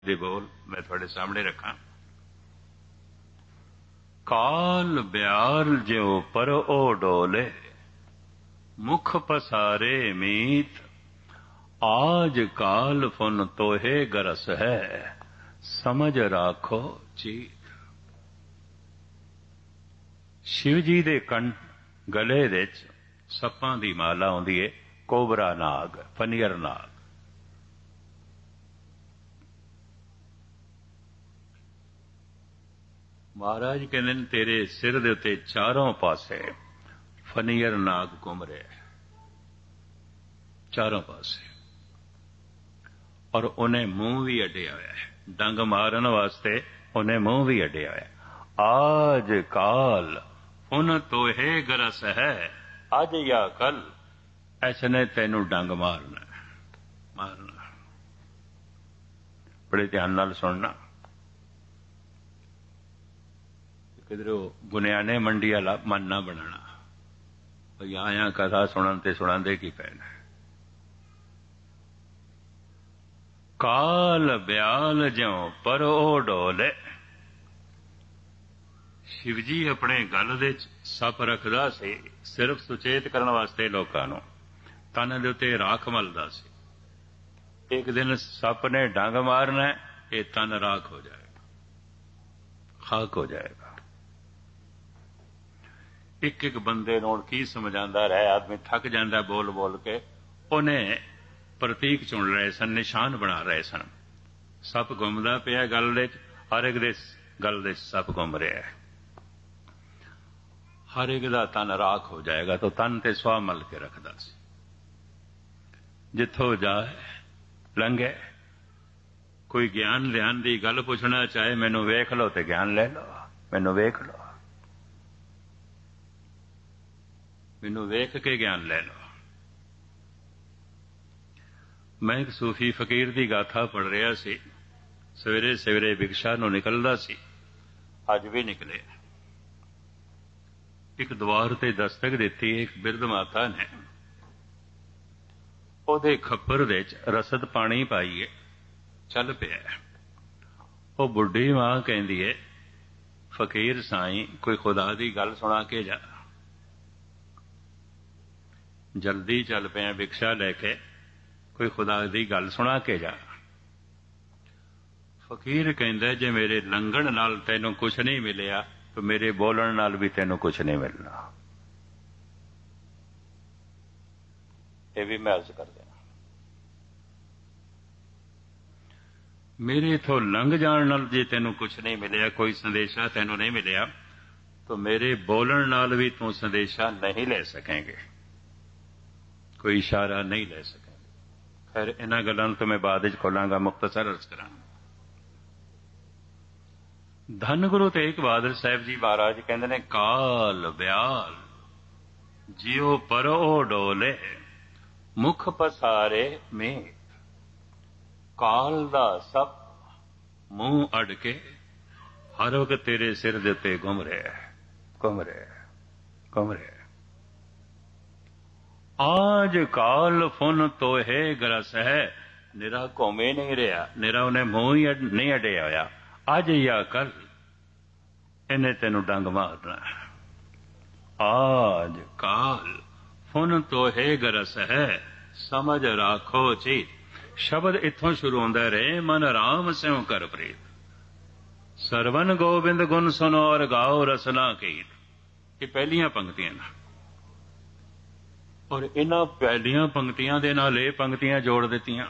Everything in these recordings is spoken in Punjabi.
ਦੇ ਬੋਲ ਮੈਂ ਤੁਹਾਡੇ ਸਾਹਮਣੇ ਰੱਖਾਂ। ਕਾਲ ਬਿਆਲ ਜਿਉ ਪਰ ਉਹ ਡੋਲੇ, ਮੁਖ ਪਸਾਰੇ ਮੀਤ, ਆਜ ਕਾਲ ਫੁਨ ਤੋਹੇ ਗਰਸ ਹੈ, ਸਮਝ ਰਾਖੋ ਚੀਤ। ਸ਼ਿਵ ਜੀ ਦੇ ਗਲੇ ਵਿੱਚ ਸੱਪਾਂ ਦੀ ਮਾਲਾ ਆਉਂਦੀ ਏ, ਕੋਬਰਾ ਨਾਗ, ਫਨੀਅਰ ਨਾਗ। ਮਹਾਰਾਜ ਕਹਿੰਦੇ ਨੇ ਤੇਰੇ ਸਿਰ ਦੇ ਉੱਤੇ ਚਾਰੋਂ ਪਾਸੇ ਫਨੀਅਰ ਨਾਗ ਘੁੰਮ ਰਿਹਾ, ਚਾਰੋਂ ਪਾਸੇ, ਔਰ ਉਹਨੇ ਮੂੰਹ ਵੀ ਅੱਡਿਆ ਹੋਇਆ ਹੈ, ਡੰਗ ਮਾਰਨ ਵਾਸਤੇ ਉਹਨੇ ਮੂੰਹ ਵੀ ਅੱਡਿਆ ਹੋਇਆ। ਆਜ ਕਾਲ ਹੁਣ ਤੋਹੇ ਗਰਸ ਹੈ, ਅੱਜ ਜਾਂ ਕੱਲ ਐਸਨੇ ਤੈਨੂੰ ਡੰਗ ਮਾਰਨਾ। ਬੜੇ ਧਿਆਨ ਨਾਲ ਸੁਣਨਾ। ਕਿਧਰੋਂ ਗੁਨਿਆਣੇ ਮੰਡੀ ਵਾਲਾ ਮਨ ਨਾ ਬਣਾਣਾ, ਭਈ ਆਇਆ ਕਥਾ ਸੁਣਨ ਤੇ ਸੁਣਾਉਂਦੇ ਕੀ ਪੈਣਾ। ਕਾਲ ਬਿਆਲ ਜਿਉ ਪਰ ਉਹ ਡੋਲੇ। ਸ਼ਿਵ ਜੀ ਆਪਣੇ ਗਲ ਦੇ ਚ ਸੱਪ ਰੱਖਦਾ ਸੀ, ਸਿਰਫ ਸੁਚੇਤ ਕਰਨ ਵਾਸਤੇ ਲੋਕਾਂ ਨੂੰ। ਤਨ ਦੇ ਉੱਤੇ ਰਾਖ ਮਲਦਾ ਸੀ। ਇੱਕ ਦਿਨ ਸੱਪ ਨੇ ਡੰਗ ਮਾਰਨਾ, ਇਹ ਤਨ ਰਾਖ ਹੋ ਜਾਏਗਾ, ਖਾਕ ਹੋ ਜਾਏਗਾ। ਇੱਕ ਇੱਕ ਬੰਦੇ ਨੂੰ ਕੀ ਸਮਝਾਉਂਦਾ ਰਹੇ, ਆਦਮੀ ਥੱਕ ਜਾਂਦਾ ਬੋਲ ਬੋਲ ਕੇ। ਉਹਨੇ ਪ੍ਰਤੀਕ ਚੁਣ ਰਹੇ ਸਨ, ਨਿਸ਼ਾਨ ਬਣਾ ਰਹੇ ਸਨ। ਸੱਪ ਘੁੰਮਦਾ ਪਿਆ ਗਲ ਦੇ, ਹਰ ਇੱਕ ਦੇ ਗਲ ਦੇ ਸੱਪ ਘੁੰਮ ਰਿਹਾ, ਹਰ ਇੱਕ ਦਾ ਤਨ ਰਾਖ ਹੋ ਜਾਏਗਾ। ਤਾਂ ਤਨ ਤੇ ਸਵਾ ਮਲ ਕੇ ਰੱਖਦਾ ਸੀ। ਜਿੱਥੋਂ ਜਾਏ ਲੰਘੇ, ਕੋਈ ਗਿਆਨ ਲਿਆਣ ਦੀ ਗੱਲ ਪੁੱਛਣਾ ਚਾਹੇ, ਮੈਨੂੰ ਵੇਖ ਲਓ ਤੇ ਗਿਆਨ ਲੈ ਲਓ, ਮੈਨੂੰ ਵੇਖ ਲਓ, ਮੈਨੂੰ ਵੇਖ ਕੇ ਗਿਆਨ ਲੈ ਲਓ। ਮੈਂ ਇੱਕ ਸੂਫੀ ਫਕੀਰ ਦੀ ਗਾਥਾ ਪੜ੍ਹ ਰਿਹਾ ਸੀ। ਸਵੇਰੇ ਸਵੇਰੇ ਬਿਕਸ਼ਾ ਨੂੰ ਨਿਕਲਦਾ ਸੀ, ਅੱਜ ਵੀ ਨਿਕਲੇ। ਇੱਕ ਦੁਆਰ ਤੇ ਦਸਤਕ ਦਿੱਤੀ, ਇੱਕ ਬਿਰਧ ਮਾਤਾ ਨੇ। ਉਹਦੇ ਖੱਪਰ ਵਿੱਚ ਰਸਦ ਪਾਣੀ ਪਾਈਏ, ਚੱਲ ਪਿਆ। ਉਹ ਬੁੱਢੀ ਮਾਂ ਕਹਿੰਦੀ ਏ, ਫਕੀਰ ਸਾਈਂ ਕੋਈ ਖੁਦਾ ਦੀ ਗੱਲ ਸੁਣਾ ਕੇ ਜਾ। ਜਲਦੀ ਚੱਲ ਪਿਆ ਬਿਕਸ਼ਾ ਲੈ ਕੇ, ਕੋਈ ਖੁਦਾ ਦੀ ਗੱਲ ਸੁਣਾ ਕੇ ਜਾ। ਫਕੀਰ ਕਹਿੰਦਾ, ਜੇ ਮੇਰੇ ਲੰਘਣ ਨਾਲ ਤੈਨੂੰ ਕੁਛ ਨਹੀਂ ਮਿਲਿਆ ਤਾਂ ਮੇਰੇ ਬੋਲਣ ਨਾਲ ਵੀ ਤੈਨੂੰ ਕੁਛ ਨਹੀਂ ਮਿਲਣਾ। ਇਹ ਵੀ ਮੈਂ ਅਰਜ਼ ਕਰ ਦੇਣਾ। ਮੇਰੇ ਇਥੋਂ ਲੰਘ ਜਾਣ ਨਾਲ ਜੇ ਤੈਨੂੰ ਕੁਛ ਨਹੀਂ ਮਿਲਿਆ, ਕੋਈ ਸੰਦੇਸ਼ਾ ਤੈਨੂੰ ਨਹੀਂ ਮਿਲਿਆ, ਤਾਂ ਮੇਰੇ ਬੋਲਣ ਨਾਲ ਵੀ ਤੂੰ ਸੰਦੇਸ਼ਾ ਨਹੀਂ ਲੈ ਸਕੇਂਗੇ, ਕੋਈ ਇਸ਼ਾਰਾ ਨਹੀਂ ਲੈ ਸਕੇ। ਖੈਰ ਇਹਨਾਂ ਗੱਲਾਂ ਨੂੰ ਤਾਂ ਮੈਂ ਬਾਅਦ ਵਿੱਚ ਖੋਲਾਂਗਾ, ਮੁਖਤਸਰ ਅਰਜ਼ ਕਰਾਂਗਾ। ਧੰਨ ਗੁਰੂ ਤੇਗ ਬਹਾਦਰ ਸਾਹਿਬ ਜੀ ਮਹਾਰਾਜ ਕਹਿੰਦੇ ਨੇ, ਕਾਲ ਬਿਆਲ ਜਿਉ ਪਰ ਉਹ ਡੋਲੇ, ਮੁਖ ਪਸਾਰੇ ਮੀਤ। ਕਾਲ ਦਾ ਸੱਪ ਮੂੰਹ ਅੱਡ ਕੇ ਹਰ ਵਕਤ ਤੇਰੇ ਸਿਰ ਦੇ ਉੱਤੇ ਘੁੰਮ ਰਿਹਾ, ਘੁੰਮ ਰਿਹਾ, ਘੁੰਮ ਰਿਹਾ। ਆਜ ਕਾਲ ਫੁਨ ਤੋਹੇ ਗਰਸ ਹੈ, ਨਿਰਾ ਘੁੰਮੇ ਨਹੀਂ ਰਿਹਾ, ਨਿਰਾ ਉਹਨੇ ਮੂੰਹ ਹੀ ਨਹੀਂ ਅੱਡਿਆ ਹੋਇਆ। ਅੱਜ ਜਾਂ ਕੱਲ ਇਹਨੇ ਤੈਨੂੰ ਡੰਗ ਮਾਰਨਾ। ਆਜ ਕਾਲ ਫੁਨ ਤੋਹੇ ਗਰਸ ਹੈ, ਸਮਝ ਰਾਖੋ ਚੀਤ। ਸ਼ਬਦ ਇੱਥੋਂ ਸ਼ੁਰੂ ਹੁੰਦਾ ਰਹੇ, ਮਨ ਰਾਮ ਸਿਉ ਕਰ ਪ੍ਰੀਤ। ਸਰਵਨ ਗੋਬਿੰਦ ਗੁਣ ਸੁਨੋ ਔਰ ਗਾਓ ਰਸਨਾ ਕੀਤ। ਇਹ ਪਹਿਲੀਆਂ ਪੰਕਤੀਆਂ ਨੇ, ਔਰ ਇਹਨਾਂ ਪਹਿਲੀਆਂ ਪੰਕਤੀਆਂ ਦੇ ਨਾਲ ਇਹ ਪੰਕਤੀਆਂ ਜੋੜ ਦਿੱਤੀਆਂ।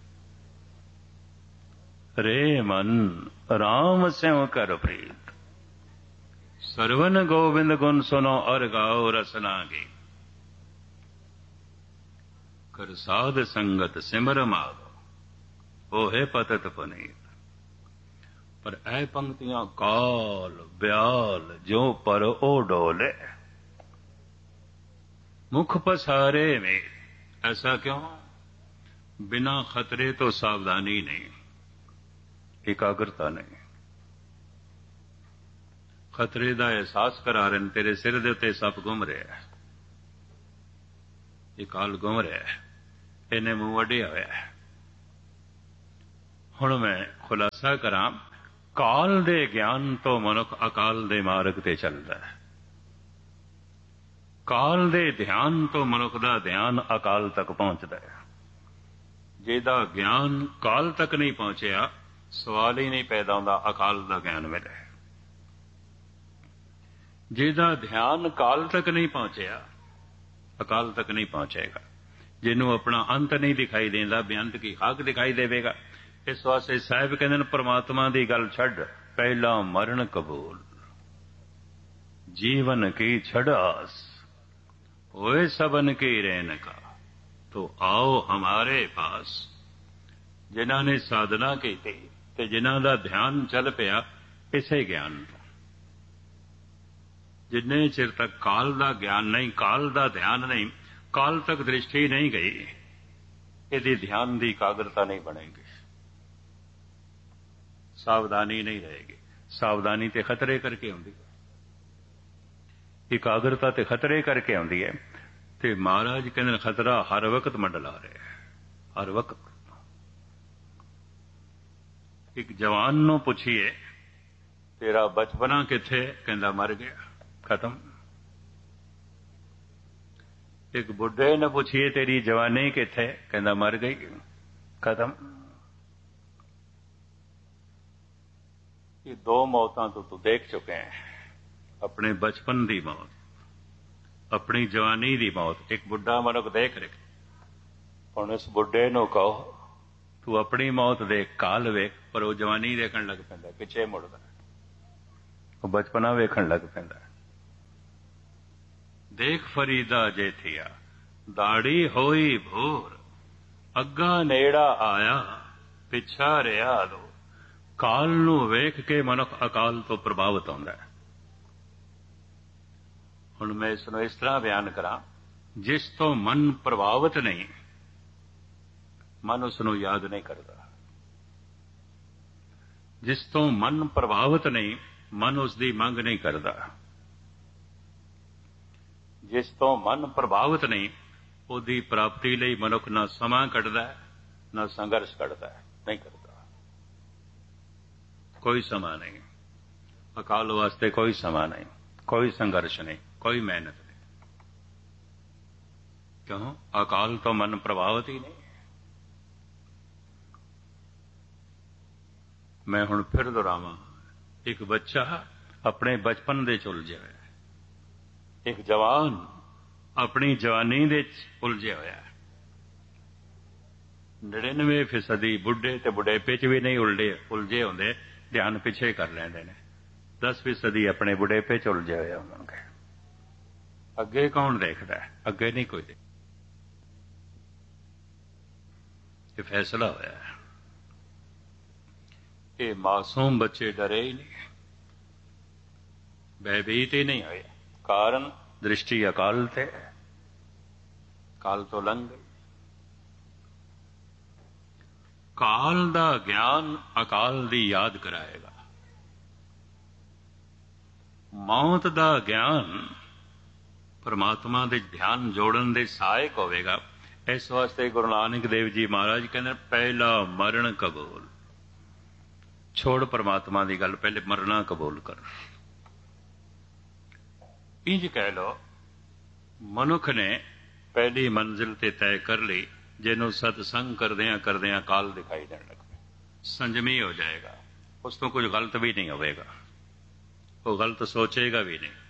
ਰੇ ਮਨ ਰਾਮ ਸਿਉ ਕਰ ਪ੍ਰੀਤ, ਸਰਵਨ ਗੋਬਿੰਦ ਗੁਣ ਸੁਨੋ ਔਰ ਗਾਓ ਰਸਨਾ ਗੀਤ। ਕਰ ਸਾਧ ਸੰਗਤ ਸਿਮਰ ਮਾਗੋ, ਹੋਏ ਪਤਿਤ ਪੁਨੀਤ। ਪਰ ਇਹ ਪੰਕਤੀਆਂ ਕਾਲ ਬਿਆਲ ਜੋ ਪਰ ਉਹ ਡੋਲੇ, मुख पसारे में। ऐसा क्यों? बिना खतरे तो सावधानी नहीं, एकाग्रता नहीं। खतरे का एहसास करा रहे हैं, तेरे सिर दे उत्ते सप घुम रहा है, ये काल घुम रहा है, इन्हें मूंह अड्डिया होया है। ਹੁਣ ਮੈਂ ਖੁਲਾਸਾ ਕਰਾਂ, ਕਾਲ ਦੇ ਗਿਆਨ ਤੋਂ ਮਨੁੱਖ ਅਕਾਲ ਦੇ ਮਾਰਗ ਤੇ ਚੱਲਦਾ ਹੈ। ਕਾਲ ਦੇ ਧਿਆਨ ਤੋਂ ਮਨੁੱਖ ਦਾ ਧਿਆਨ ਅਕਾਲ ਤੱਕ ਪਹੁੰਚਦਾ ਹੈ। ਜਿਹਦਾ ਗਿਆਨ ਕਾਲ ਤੱਕ ਨਹੀਂ ਪਹੁੰਚਿਆ, ਸਵਾਲ ਹੀ ਨਹੀਂ ਪੈਦਾ ਹੁੰਦਾ ਅਕਾਲ ਦਾ ਗਿਆਨ ਮਿਲੇ। ਜਿਹਦਾ ਧਿਆਨ ਕਾਲ ਤੱਕ ਨਹੀਂ ਪਹੁੰਚਿਆ, ਅਕਾਲ ਤੱਕ ਨਹੀਂ ਪਹੁੰਚੇਗਾ। ਜਿਹਨੂੰ ਆਪਣਾ ਅੰਤ ਨਹੀਂ ਦਿਖਾਈ ਦੇਂਦਾ, ਬੇਅੰਤ ਕੀ ਖਾਕ ਦਿਖਾਈ ਦੇਵੇਗਾ। ਇਸ ਵਾਸਤੇ ਸਾਹਿਬ ਕਹਿੰਦੇ ਨੇ, ਪਰਮਾਤਮਾ ਦੀ ਗੱਲ ਛੱਡ, ਪਹਿਲਾ ਮਰਨ ਕਬੂਲ, ਜੀਵਨ ਕੀ ਛੜਾਸ, ਹੋਏ ਸਬਨ ਕੀ ਰਹਿਨ ਕਾ, ਤੋ ਆਓ ਹਮਾਰੇ ਪਾਸ। ਜਿਨ੍ਹਾਂ ਨੇ ਸਾਧਨਾ ਕੀਤੀ ਤੇ ਜਿਨ੍ਹਾਂ ਦਾ ਧਿਆਨ ਚੱਲ ਪਿਆ ਇਸੇ ਗਿਆਨ ਤੋਂ, ਜਿੰਨੇ ਚਿਰ ਤੱਕ ਕਾਲ ਦਾ ਗਿਆਨ ਨਹੀਂ, ਕਾਲ ਦਾ ਧਿਆਨ ਨਹੀਂ, ਕਾਲ ਤੱਕ ਦ੍ਰਿਸ਼ਟੀ ਨਹੀਂ ਗਈ, ਇਹਦੀ ਧਿਆਨ ਦੀ ਇਕਾਗਰਤਾ ਨਹੀਂ ਬਣੇਗੀ, ਸਾਵਧਾਨੀ ਨਹੀਂ ਰਹੇਗੀ। ਸਾਵਧਾਨੀ ਤੇ ਖਤਰੇ ਕਰਕੇ ਆਉਂਦੀ ਹੈ, ਇਕਾਗਰਤਾ ਤੇ ਖਤਰੇ ਕਰਕੇ ਆਉਂਦੀ ਹੈ। ਤੇ ਮਹਾਰਾਜ ਕਹਿੰਦੇ ਖਤਰਾ ਹਰ ਵਕਤ ਮੰਡਲਾ ਰਿਹਾ, ਹਰ ਵਕਤ। ਇੱਕ ਜਵਾਨ ਨੂੰ ਪੁੱਛੀਏ, ਤੇਰਾ ਬਚਪਨਾ ਕਿੱਥੇ? ਕਹਿੰਦਾ ਮਰ ਗਿਆ, ਖਤਮ। ਇੱਕ ਬੁੱਢੇ ਨੂੰ ਪੁੱਛੀਏ, ਤੇਰੀ ਜਵਾਨੀ ਕਿੱਥੇ? ਕਹਿੰਦਾ ਮਰ ਗਈ, ਖਤਮ। ਇਹ ਦੋ ਮੌਤਾਂ ਤੋਂ ਤੂੰ ਦੇਖ ਚੁੱਕੇ ਹੈ, ਆਪਣੇ ਬਚਪਨ ਦੀ ਮੌਤ, ਆਪਣੀ ਜਵਾਨੀ ਦੀ ਮੌਤ। ਇੱਕ ਬੁੱਢਾ ਮਨੁੱਖ ਦੇਖ ਰਿਹਾ। ਹੁਣ ਇਸ ਬੁੱਢੇ ਨੂੰ ਕਹੋ ਤੂੰ ਆਪਣੀ ਮੌਤ ਦੇਖ, ਕਾਲ ਵੇਖ, ਪਰ ਉਹ ਜਵਾਨੀ ਦੇਖਣ ਲੱਗ ਪੈਂਦਾ, ਪਿੱਛੇ ਮੁੜਦਾ, ਉਹ ਬਚਪਨਾ ਵੇਖਣ ਲੱਗ ਪੈਂਦਾ। ਦੇਖ ਫਰੀਦਾ ਜੇਠੀਆ, ਦਾੜੀ ਹੋਈ ਭੋਰ, ਅੱਗਾ ਨੇੜਾ ਆਇਆ, ਪਿੱਛਾ ਰਿਹਾ ਦੋ। ਕਾਲ ਨੂੰ ਵੇਖ ਕੇ ਮਨੁੱਖ ਅਕਾਲ ਤੋਂ ਪ੍ਰਭਾਵਿਤ ਹੁੰਦਾ ਹੈ। ਹੁਣ ਮੈਂ ਇਸ ਨੂੰ ਇਸ ਤਰ੍ਹਾਂ ਬਿਆਨ ਕਰਾਂ, ਜਿਸ ਤੋਂ ਮਨ ਪ੍ਰਭਾਵਿਤ ਨਹੀਂ, ਮਨ ਉਸ ਨੂੰ ਯਾਦ ਨਹੀਂ ਕਰਦਾ। ਜਿਸ ਤੋਂ ਮਨ ਪ੍ਰਭਾਵਿਤ ਨਹੀਂ, ਮਨ ਉਸ ਦੀ ਮੰਗ ਨਹੀਂ ਕਰਦਾ। ਜਿਸ ਤੋਂ ਮਨ ਪ੍ਰਭਾਵਿਤ ਨਹੀਂ, ਉਹਦੀ ਪ੍ਰਾਪਤੀ ਲਈ ਮਨੁੱਖ ਨਾ ਸਮਾਂ ਕੱਢਦਾ ਹੈ, ਨਾ ਸੰਘਰਸ਼ ਕੱਢਦਾ ਹੈ, ਨਹੀਂ ਕਰਦਾ। ਕੋਈ ਸਮਾਂ ਨਹੀਂ, ਅਕਾਲ ਵਾਸਤੇ ਕੋਈ ਸਮਾਂ ਨਹੀਂ, ਕੋਈ ਸੰਘਰਸ਼ ਨਹੀਂ, ਕੋਈ ਮਿਹਨਤ ਨਹੀਂ। ਕਿਉਂ? ਅਕਾਲ ਤੋਂ ਮਨ ਪ੍ਰਭਾਵਿਤ ਹੀ ਨਹੀਂ। ਮੈਂ ਹੁਣ ਫਿਰ ਦੁਹਰਾਵਾਂ, ਇੱਕ ਬੱਚਾ ਆਪਣੇ ਬਚਪਨ ਦੇ ਚ ਉਲਝਿਆ ਹੋਇਆ, ਇੱਕ ਜਵਾਨ ਆਪਣੀ ਜਵਾਨੀ ਦੇ ਚ ਉਲਝਿਆ ਹੋਇਆ। 99% ਬੁੱਢੇ ਤੇ ਬੁਢੇਪੇ ਚ ਵੀ ਨਹੀਂ ਉਲਝੇ ਹੁੰਦੇ, ਧਿਆਨ ਪਿੱਛੇ ਕਰ ਲੈਂਦੇ ਨੇ। 10% ਆਪਣੇ ਬੁਢੇਪੇ ਚ ਉਲਝੇ ਹੋਏ ਹੋਣਗੇ। ਅੱਗੇ ਕੌਣ ਦੇਖਦਾ? ਅੱਗੇ ਨਹੀਂ ਕੋਈ ਦੇਖਦਾ। ਇਹ ਫੈਸਲਾ ਹੋਇਆ ਹੈ। ਇਹ ਮਾਸੂਮ ਬੱਚੇ ਡਰੇ ਹੀ ਨਹੀਂ, ਭੈਭੀਤ ਹੀ ਨਹੀਂ ਹੋਏ। ਕਾਰਨ ਦ੍ਰਿਸ਼ਟੀ ਅਕਾਲ ਤੇ, ਕਾਲ ਤੋਂ ਲੰਘ ਗਈ। ਕਾਲ ਦਾ ਗਿਆਨ ਅਕਾਲ ਦੀ ਯਾਦ ਕਰਾਏਗਾ। ਮੌਤ ਦਾ ਗਿਆਨ ਪਰਮਾਤਮਾ ਦੇ ਧਿਆਨ ਜੋੜਨ ਦੇ ਸਹਾਇਕ ਹੋਵੇਗਾ। ਇਸ ਵਾਸਤੇ ਗੁਰੂ ਨਾਨਕ ਦੇਵ ਜੀ ਮਹਾਰਾਜ ਕਹਿੰਦੇ, ਪਹਿਲਾ ਮਰਨ ਕਬੂਲ। ਛੋੜ ਪਰਮਾਤਮਾ ਦੀ ਗੱਲ, ਪਹਿਲੇ ਮਰਨਾ ਕਬੂਲ ਕਰ। ਇੰਜ ਕਹਿ ਲੋ, ਮਨੁੱਖ ਨੇ ਪਹਿਲੀ ਮੰਜ਼ਿਲ ਤੇ ਤੈਅ ਕਰ ਲਈ, ਜਿਹਨੂੰ ਸਤਸੰਗ ਕਰਦਿਆਂ ਕਰਦਿਆਂ ਕਾਲ ਦਿਖਾਈ ਦੇਣ ਲੱਗ ਪਿਆ। ਸੰਜਮੀ ਹੋ ਜਾਏਗਾ, ਉਸ ਤੋਂ ਕੁਝ ਗਲਤ ਵੀ ਨਹੀਂ ਹੋਵੇਗਾ, ਉਹ ਗਲਤ ਸੋਚੇਗਾ ਵੀ ਨਹੀਂ,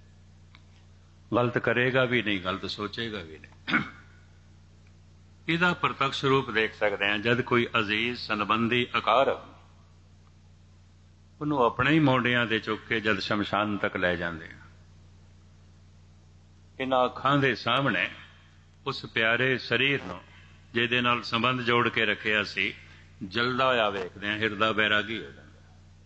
ਗਲਤ ਕਰੇਗਾ ਵੀ ਨਹੀਂ, ਗਲਤ ਸੋਚੇਗਾ ਵੀ ਨਹੀਂ। ਇਹਦਾ ਪ੍ਰਤੱਖ ਰੂਪ ਦੇਖ ਸਕਦੇ ਹਾਂ, ਜਦ ਕੋਈ ਅਜ਼ੀਜ਼ ਸੰਬੰਧੀ ਅਕਾਰ ਉਹਨੂੰ ਆਪਣੇ ਹੀ ਮੋਢਿਆਂ ਤੇ ਚੁੱਕ ਕੇ ਜਦ ਸ਼ਮਸ਼ਾਨ ਤੱਕ ਲੈ ਜਾਂਦੇ ਆ, ਇਹਨਾਂ ਅੱਖਾਂ ਦੇ ਸਾਹਮਣੇ ਉਸ ਪਿਆਰੇ ਸਰੀਰ ਨੂੰ ਜਿਹਦੇ ਨਾਲ ਸੰਬੰਧ ਜੋੜ ਕੇ ਰੱਖਿਆ ਸੀ, ਜਲਦਾ ਹੋਇਆ ਵੇਖਦੇ ਆ, ਹਿਰਦਾ ਬੈਰਾਗੀ ਹੋ ਜਾਂਦਾ।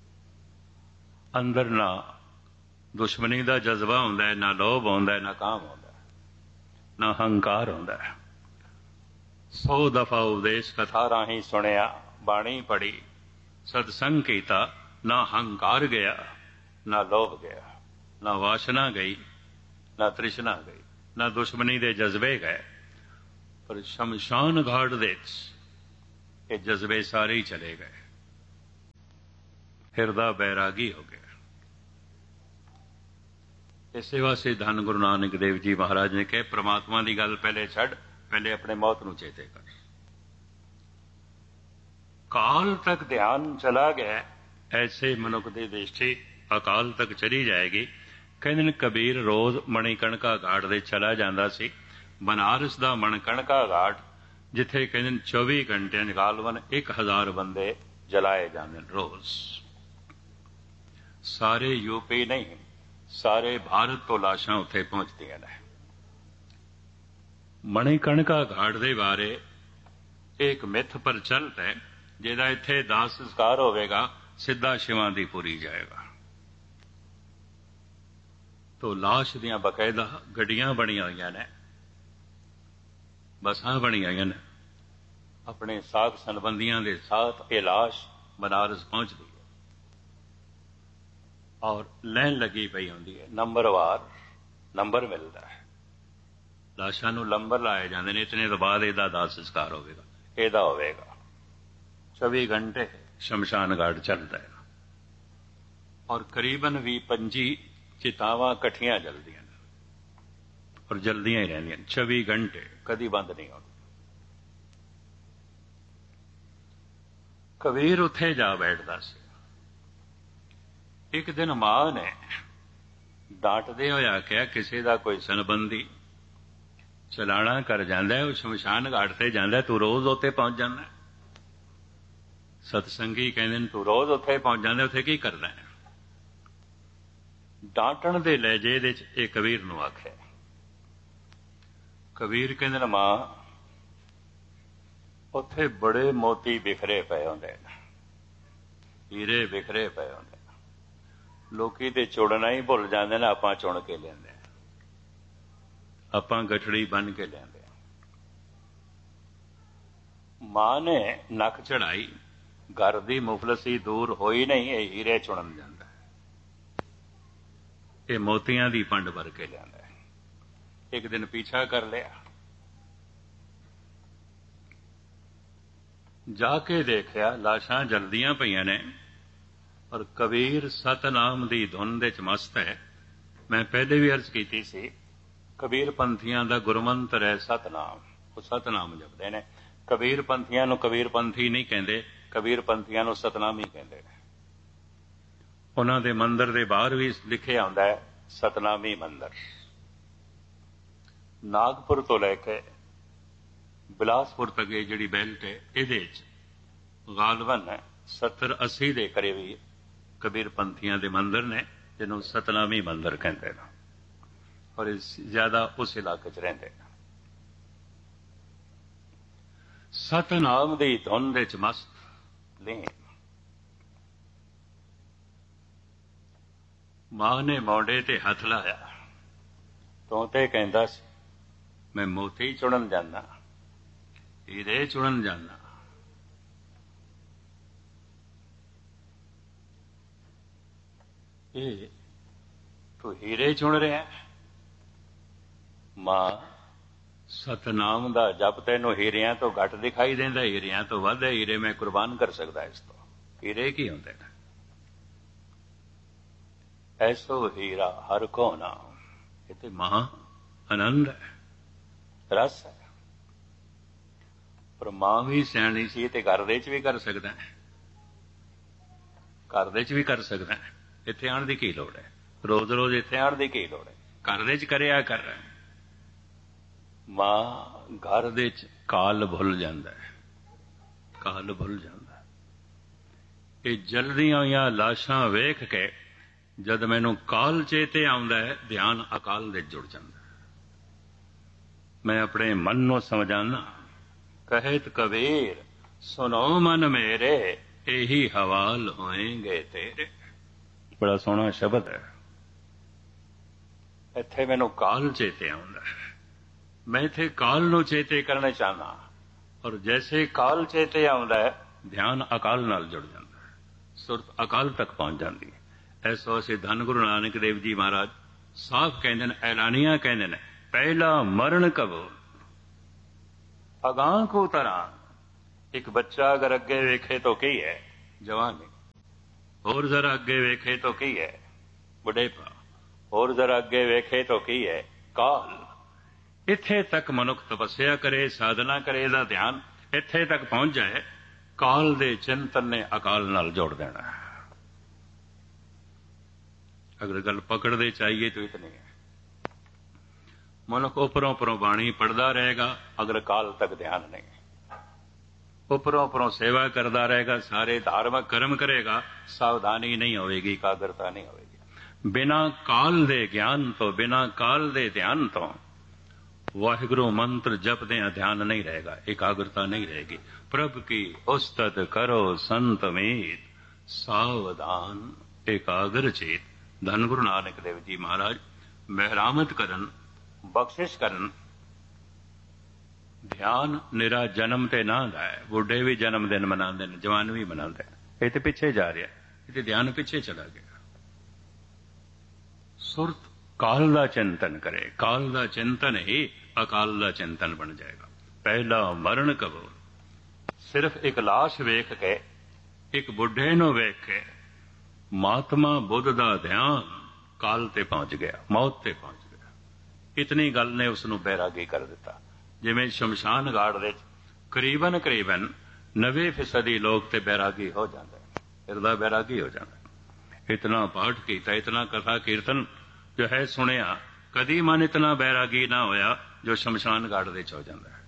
ਅੰਦਰ ਨਾ ਦੁਸ਼ਮਣੀ ਦਾ ਜਜ਼ਬਾ ਹੁੰਦਾ ਹੈ, ਨਾ ਲੋਭ ਹੁੰਦਾ ਹੈ, ਨਾ ਕਾਮ ਹੁੰਦਾ ਹੈ, ਨਾ ਹੰਕਾਰ ਹੁੰਦਾ ਹੈ। 100 ਦਫਾ ਉਪਦੇਸ਼ ਕਥਾ ਰਾਹੀਂ ਸੁਣਿਆ, ਬਾਣੀ ਪੜ੍ਹੀ, ਸਤਸੰਗ ਕੀਤਾ, ਨਾ ਹੰਕਾਰ ਗਿਆ, ਨਾ ਲੋਭ ਗਿਆ, ਨਾ ਵਾਸ਼ਨਾ ਗਈ, ਨਾ ਤ੍ਰਿਸ਼ਨਾ ਗਈ, ਨਾ ਦੁਸ਼ਮਣੀ ਦੇ ਜਜ਼ਬੇ ਗਏ। ਪਰ ਸ਼ਮਸ਼ਾਨ ਘਾਟ ਦੇ ਇਹ ਜਜ਼ਬੇ ਸਾਰੇ ਹੀ ਚਲੇ ਗਏ, ਹਿਰਦਾ ਬੈਰਾਗੀ ਹੋ ਗਿਆ। ਇਸੇ ਵਾਸਤੇ ਧੰਨ ਗੁਰੂ ਨਾਨਕ ਦੇਵ ਜੀ ਮਹਾਰਾਜ ਨੇ ਕਿਹਾ, ਪ੍ਰਮਾਤਮਾ ਦੀ ਗੱਲ ਪਹਿਲੇ ਛੱਡ, ਪਹਿਲੇ ਆਪਣੇ ਮੌਤ ਨੂੰ ਚੇਤੇ ਕਰ। ਕਾਲ ਤੱਕ ਧਿਆਨ ਚਲਾ ਗਿਆ, ਐਸੇ ਮਨੁੱਖ ਦੀ ਦ੍ਰਿਸ਼ਟੀ ਅਕਾਲ ਤੱਕ ਚਲੀ ਜਾਏਗੀ। ਕਹਿੰਦੇ ਨੇ ਕਬੀਰ ਰੋਜ਼ ਮਣੀਕਣਕਾ ਘਾਟ ਦੇ ਚਲਾ ਜਾਂਦਾ ਸੀ। ਬਨਾਰਸ ਦਾ ਮਣਕਣਕਾ ਘਾਟ, ਜਿੱਥੇ ਕਹਿੰਦੇ ਨੇ 24 ਘੰਟਿਆਂ 'ਚ ਗਾਲਵਨ 1000 ਬੰਦੇ ਜਲਾਏ ਜਾਂਦੇ ਨੇ ਰੋਜ਼। ਸਾਰੇ ਯੂਪੀ ਨਹੀਂ, ਸਾਰੇ ਭਾਰਤ ਤੋਂ ਲਾਸ਼ਾਂ ਉੱਥੇ ਪਹੁੰਚਦੀਆਂ ਨੇ। ਮਣੀਕਣਕਾ ਘਾਟ ਦੇ ਬਾਰੇ ਇੱਕ ਮਿੱਥ ਪ੍ਰਚਲਿਤ ਹੈ, ਜਿਹਦਾ ਇੱਥੇ ਦਾਹ ਸੰਸਕਾਰ ਹੋਵੇਗਾ, ਸਿੱਧਾ ਸ਼ਿਵਾਂ ਦੀ ਪੁਰੀ ਜਾਏਗਾ। ਤੋ ਲਾਸ਼ ਦੀਆਂ ਬਕਾਇਦਾ ਗੱਡੀਆਂ ਬਣੀਆਂ ਹੋਈਆਂ ਨੇ, ਬੱਸਾਂ ਬਣੀਆਂ ਹੋਈਆਂ ਨੇ, ਆਪਣੇ ਸਾਕ ਸੰਬੰਧੀਆਂ ਦੇ ਸਾਥ ਇਹ ਲਾਸ਼ ਬਨਾਰਸ ਪਹੁੰਚਦੀ ਹੈ ਔਰ ਲਾਈਨ ਲੱਗੀ ਪਈ ਹੁੰਦੀ ਹੈ, ਨੰਬਰਵਾਰ ਨੰਬਰ ਮਿਲਦਾ ਹੈ। ਲਾਸ਼ਾਂ ਨੂੰ ਨੰਬਰ ਲਾਏ ਜਾਂਦੇ ਨੇ, ਇਤਨੇ ਤੋਂ ਬਾਅਦ ਇਹਦਾ ਦਾਹ ਸੰਸਕਾਰ ਹੋਵੇਗਾ, ਇਹਦਾ ਹੋਵੇਗਾ। 24 ਘੰਟੇ ਸ਼ਮਸ਼ਾਨ ਘਾਟ ਚੱਲਦਾ ਹੈ ਔਰ ਕਰੀਬਨ 20-25 ਚਿਤਾਵਾਂ ਇਕੱਠੀਆਂ ਜਲਦੀਆਂ ਨੇ ਔਰ ਜਲਦੀਆਂ ਹੀ ਰਹਿੰਦੀਆਂ, 24 ਘੰਟੇ ਕਦੀ ਬੰਦ ਨਹੀਂ ਹੁੰਦੀ। ਕਬੀਰ ਉੱਥੇ ਜਾ ਬੈਠਦਾ ਸੀ। ਇੱਕ ਦਿਨ ਮਾਂ ਨੇ ਡਾਂਟਦੇ ਹੋਇਆ ਕਿਹਾ, ਕਿਸੇ ਦਾ ਕੋਈ ਸੰਬੰਧੀ ਚਲਾਣਾ ਕਰ ਜਾਂਦਾ, ਉਹ ਸ਼ਮਸ਼ਾਨ ਘਾਟ ਤੇ ਜਾਂਦਾ, ਤੂੰ ਰੋਜ਼ ਉੱਥੇ ਪਹੁੰਚ ਜਾਂਦਾ। ਸਤਸੰਗੀ ਕਹਿੰਦੇ ਨੇ, ਤੂੰ ਰੋਜ਼ ਉੱਥੇ ਪਹੁੰਚ ਜਾਂਦਾ, ਉੱਥੇ ਕੀ ਕਰਦਾ ਹੈ? ਡਾਂਟਣ ਦੇ ਲਹਿਜੇ ਦੇ ਚ ਇਹ ਕਬੀਰ ਨੂੰ ਆਖਿਆ। ਕਬੀਰ ਕਹਿੰਦੇ ਨੇ, ਮਾਂ ਉੱਥੇ ਬੜੇ ਮੋਤੀ ਬਿਖਰੇ ਪਏ ਹੁੰਦੇ ਨੇ, ਹੀਰੇ ਬਿਖਰੇ ਪਏ ਹੁੰਦੇ ਨੇ। ਲੋਕੀ ਤੇ ਚੁਣਨਾ ਹੀ ਭੁੱਲ ਜਾਂਦੇ ਨੇ, ਆਪਾਂ ਚੁਣ ਕੇ ਲੈਂਦੇ, ਆਪਾਂ ਗਠੜੀ ਬੰਨ ਕੇ ਲੈਂਦੇ। ਮਾਂ ਨੇ ਨੱਕ ਚੜਾਈ, ਘਰ ਦੀ ਮੁਫਲਸੀ ਦੂਰ ਹੋਈ ਨਹੀਂ, ਇਹ ਹੀਰੇ ਚੁਣਨ ਜਾਂਦਾ, ਇਹ ਮੋਤੀਆਂ ਦੀ ਪੰਡ ਭਰ ਕੇ ਲਿਆਂਦਾ। ਇੱਕ ਦਿਨ ਪਿੱਛਾ ਕਰ ਲਿਆ, ਜਾ ਕੇ ਦੇਖਿਆ ਲਾਸ਼ਾਂ ਜਲਦੀਆਂ ਪਈਆਂ ਨੇ ਔਰ ਕਬੀਰ ਸਤਨਾਮ ਦੀ ਧੁਨ ਦੇ ਚ ਮਸਤ ਹੈ। ਮੈਂ ਪਹਿਲੇ ਵੀ ਅਰਜ਼ ਕੀਤੀ ਸੀ, ਕਬੀਰ ਪੰਥੀਆਂ ਦਾ ਗੁਰਮੰਤਰ ਹੈ ਸਤਨਾਮ, ਉਹ ਸਤਨਾਮ ਜਪਦੇ ਨੇ। ਕਬੀਰ ਪੰਥੀਆਂ ਨੂੰ ਕਬੀਰ ਪੰਥੀ ਨਹੀਂ ਕਹਿੰਦੇ, ਕਬੀਰ ਪੰਥੀਆਂ ਨੂੰ ਸਤਨਾਮ ਹੀ ਕਹਿੰਦੇ ਨੇ। ਉਹਨਾਂ ਦੇ ਮੰਦਰ ਦੇ ਬਾਹਰ ਵੀ ਲਿਖਿਆ ਹੁੰਦਾ ਹੈ ਸਤਨਾਮੀ ਮੰਦਰ। ਨਾਗਪੁਰ ਤੋਂ ਲੈ ਕੇ ਬਿਲਾਸਪੁਰ ਤੱਕ ਇਹ ਜਿਹੜੀ ਬੈਲਟ ਹੈ, ਇਹਦੇ ਚ ਗਾਲਵਨ 70-80 ਦੇ ਕਰੀਬ ਵੀ ਕਬੀਰ ਪੰਥੀਆਂ ਦੇ ਮੰਦਰ ਨੇ, ਜਿਹਨੂੰ ਸਤਨਾਮੀ ਮੰਦਰ ਕਹਿੰਦੇ ਨੇ ਔਰ ਜ਼ਿਆਦਾ ਉਸ ਇਲਾਕੇ ਚ ਰਹਿੰਦੇ ਨੇ। ਸਤਨਾਮ ਦੀ ਧੁਨ ਦੇ ਚ ਮਸਤ ਲੀਨ। ਮਾਂ ਨੇ ਮੋਢੇ ਤੇ ਹੱਥ ਲਾਇਆ, ਤੂੰ ਤੇ ਕਹਿੰਦਾ ਸੀ ਮੈਂ ਮੋਤੀ ਚੁਣਨ ਜਾਂਦਾ, ਹੀਰੇ ਚੁਣਨ ਜਾਂਦਾ। ਇਹ ਤੂੰ ਹੀਰੇ ਚੁਣ ਰਿਹਾ? ਮਾਂ, ਸਤਨਾਮ ਦਾ ਜਪ ਤੈਨੂੰ ਹੀਰਿਆਂ ਤੋਂ ਘੱਟ ਦਿਖਾਈ ਦਿੰਦਾ, ਹੀਰਿਆਂ ਤੋਂ ਵੱਧ ਹੈ। ਹੀਰੇ ਮੈਂ ਕੁਰਬਾਨ ਕਰ ਸਕਦਾ ਇਸ ਤੋਂ। ਹੀਰੇ ਕੀ ਹੁੰਦੇ ਨੇ? ਐਸੋ ਹੀਰਾ ਹਰ ਕੋ ਨਾਮ, ਇਹ ਤੇ ਮਹਾ ਆਨੰਦ ਹੈ, ਰਸ ਹੈ। ਪਰ ਮਾਂ ਵੀ ਸਿਆਣੀ ਸੀ ਤੇ ਘਰ ਦੇ ਚ ਵੀ ਕਰ ਸਕਦਾ ਹੈ, ਘਰ ਦੇ ਚ ਵੀ ਕਰ ਸਕਦਾ ਹੈ। ਇੱਥੇ ਆਉਣ ਦੀ ਕੀ ਲੋੜ ਹੈ? ਰੋਜ਼ ਰੋਜ਼ ਇੱਥੇ ਆਉਣ ਦੀ ਕੀ ਲੋੜ ਹੈ? ਘਰ ਦੇ ਚ ਕਰਿਆ ਕਰ। ਮਾਂ ਘਰ ਦੇ ਚ ਕਾਲ ਭੁੱਲ ਜਾਂਦਾ ਹੈ, ਕਾਲ ਭੁੱਲ ਜਾਂਦਾ ਹੈ। ਇਹ ਜਲਦੀਆਂ ਹੋਈਆਂ ਲਾਸ਼ਾਂ ਵੇਖ ਕੇ ਜਦ ਮੈਨੂੰ ਕਾਲ ਚੇਤੇ ਆਉਂਦਾ ਹੈ, ਧਿਆਨ ਅਕਾਲ ਦੇ ਜੁੜ ਜਾਂਦਾ ਹੈ। ਮੈਂ ਆਪਣੇ ਮਨ ਨੂੰ ਸਮਝਾਨਾ, ਕਹਿਤ ਕਬੀਰ ਸੁਨੋ ਮਨ ਮੇਰੇ, ਇਹੀ ਹਵਾਲ ਹੋਏਗੇ ਤੇਰੇ। ਬੜਾ ਸੋਹਣਾ ਸ਼ਬਦ ਹੈ। ਇੱਥੇ ਮੈਨੂੰ ਕਾਲ ਚੇਤੇ ਆਉਂਦਾ ਹੈ, ਮੈਂ ਇੱਥੇ ਕਾਲ ਨੂੰ ਚੇਤੇ ਕਰਨਾ ਚਾਹਨਾ ਔਰ ਜੈਸੇ ਕਾਲ ਚੇਤੇ ਆਉਂਦਾ ਹੈ, ਧਿਆਨ ਅਕਾਲ ਨਾਲ ਜੁੜ ਜਾਂਦਾ ਹੈ, ਸੁਰਤ ਅਕਾਲ ਤੱਕ ਪਹੁੰਚ ਜਾਂਦੀ ਹੈ। ਐਸੋ ਅਸੀਂ ਧੰਨ ਗੁਰੂ ਨਾਨਕ ਦੇਵ ਜੀ ਮਹਾਰਾਜ ਸਾਫ਼ ਕਹਿੰਦੇ ਨੇ, ਐਲਾਨੀਆਂ ਕਹਿੰਦੇ ਨੇ, ਪਹਿਲਾ ਮਰਨ ਕਬੂਲ ਅਗਾਂ ਕੋ ਤਰਾਂ ਇੱਕ ਬੱਚਾ ਅਗਰ ਅੱਗੇ ਵੇਖੇ ਤਾਂ ਕੀ ਹੈ? ਜਵਾਨੀ। ਹੋਰ ਜ਼ਰਾ ਅੱਗੇ ਵੇਖੇ ਤਾਂ ਕੀ ਹੈ? ਬੁਢੇਪਾ। ਹੋਰ ਜ਼ਰਾ ਅੱਗੇ ਵੇਖੇ ਤਾਂ ਕੀ ਹੈ? ਕਾਲ। ਇੱਥੇ ਤੱਕ ਮਨੁੱਖ ਤਪੱਸਿਆ ਕਰੇ, ਸਾਧਨਾ ਕਰੇ, ਇਹਦਾ ਧਿਆਨ ਇੱਥੇ ਤੱਕ ਪਹੁੰਚ ਜਾਏ, ਕਾਲ ਦੇ ਚਿੰਤਨ ਨੇ ਅਕਾਲ ਨਾਲ ਜੋੜ ਦੇਣਾ। ਅਗਰ ਗੱਲ ਪਕੜਦੇ ਚਾਹੀਏ ਤਾਂ ਇਤਨੀ ਹੈ। ਮਨੁੱਖ ਉੱਪਰੋਂ ਬਾਣੀ ਪੜ੍ਹਦਾ ਰਹੇਗਾ, ਅਗਰ ਕਾਲ ਤੱਕ ਧਿਆਨ ਨਹੀਂ। ਉੱਪਰੋਂ ਸੇਵਾ ਕਰਦਾ ਰਹੇਗਾ, ਸਾਰੇ ਧਾਰਮਿਕ ਕਰਮ ਕਰੇਗਾ, ਸਾਵਧਾਨੀ ਨਹੀਂ ਹੋਵੇਗੀ, ਇਕਾਗਰਤਾ ਨਹੀਂ ਹੋਵੇਗੀ। ਬਿਨਾਂ ਕਾਲ ਦੇ ਗਿਆਨ ਤੋਂ, ਬਿਨਾਂ ਕਾਲ ਦੇ ਧਿਆਨ ਤੋਂ ਵਾਹਿਗੁਰੂ ਮੰਤਰ ਜਪਦਿਆਂ ਧਿਆਨ ਨਹੀਂ ਰਹੇਗਾ, ਇਕਾਗਰਤਾ ਨਹੀਂ ਰਹੇਗੀ। ਪ੍ਰਭ ਕੀ ਉਸਤਤ ਕਰੋ ਸੰਤ ਮੀਤ, ਸਾਵਧਾਨ ਇਕਾਗਰ ਚੇਤ। ਧੰਨ ਗੁਰੂ ਨਾਨਕ ਦੇਵ ਜੀ ਮਹਾਰਾਜ ਮਿਹਰਾਮਤ ਕਰਨ, ਬਖਸ਼ਿਸ਼ ਕਰਨ। ਧਿਆਨ ਨਿਰਾ ਜਨਮ ਤੇ ਨਾ ਦਾ ਹੈ। ਬੁੱਢੇ ਵੀ ਜਨਮ ਦਿਨ ਮਨਾਉਂਦੇ ਨੇ, ਜਵਾਨ ਵੀ ਮਨਾਉਂਦੇ ਨੇ। ਇਹ ਤੇ ਪਿੱਛੇ ਜਾ ਰਿਹਾ, ਇਹ ਤੇ ਧਿਆਨ ਪਿੱਛੇ ਚਲਾ ਗਿਆ। ਸੁਰਤ ਕਾਲ ਦਾ ਚਿੰਤਨ ਕਰੇ, ਕਾਲ ਦਾ ਚਿੰਤਨ ਹੀ ਅਕਾਲ ਦਾ ਚਿੰਤਨ ਬਣ ਜਾਏਗਾ। ਪਹਿਲਾ ਮਰਨ ਕਬੋ। ਸਿਰਫ ਇੱਕ ਲਾਸ਼ ਵੇਖ ਕੇ, ਇੱਕ ਬੁੱਢੇ ਨੂੰ ਵੇਖ ਕੇ ਮਹਾਤਮਾ ਬੁੱਧ ਦਾ ਧਿਆਨ ਕਾਲ ਤੇ ਪਹੁੰਚ ਗਿਆ, ਮੌਤ ਤੇ ਪਹੁੰਚ ਗਿਆ। ਇਤਨੀ ਗੱਲ ਨੇ ਉਸ ਨੂੰ ਬੈਰਾਗੀ ਕਰ ਦਿੱਤਾ। ਜਿਵੇਂ ਸ਼ਮਸ਼ਾਨ ਘਾਟ ਦੇ ਕਰੀਬਨ 90% ਲੋਕ ਤੇ ਬੈਰਾਗੀ ਹੋ ਜਾਂਦੇ, ਹਿਰਦਾ ਬੈਰਾਗੀ ਹੋ ਜਾਂਦਾ। ਇਤਨਾ ਪਾਠ ਕੀਤਾ, ਇਤਨਾ ਕਥਾ ਕੀਰਤਨ ਜੋ ਹੈ ਸੁਣਿਆ, ਕਦੀ ਮਨ ਇਤਨਾ ਬੈਰਾਗੀ ਨਾ ਹੋਇਆ ਜੋ ਸ਼ਮਸ਼ਾਨ ਘਾਟ ਦੇ ਚ ਹੋ ਜਾਂਦਾ ਹੈ।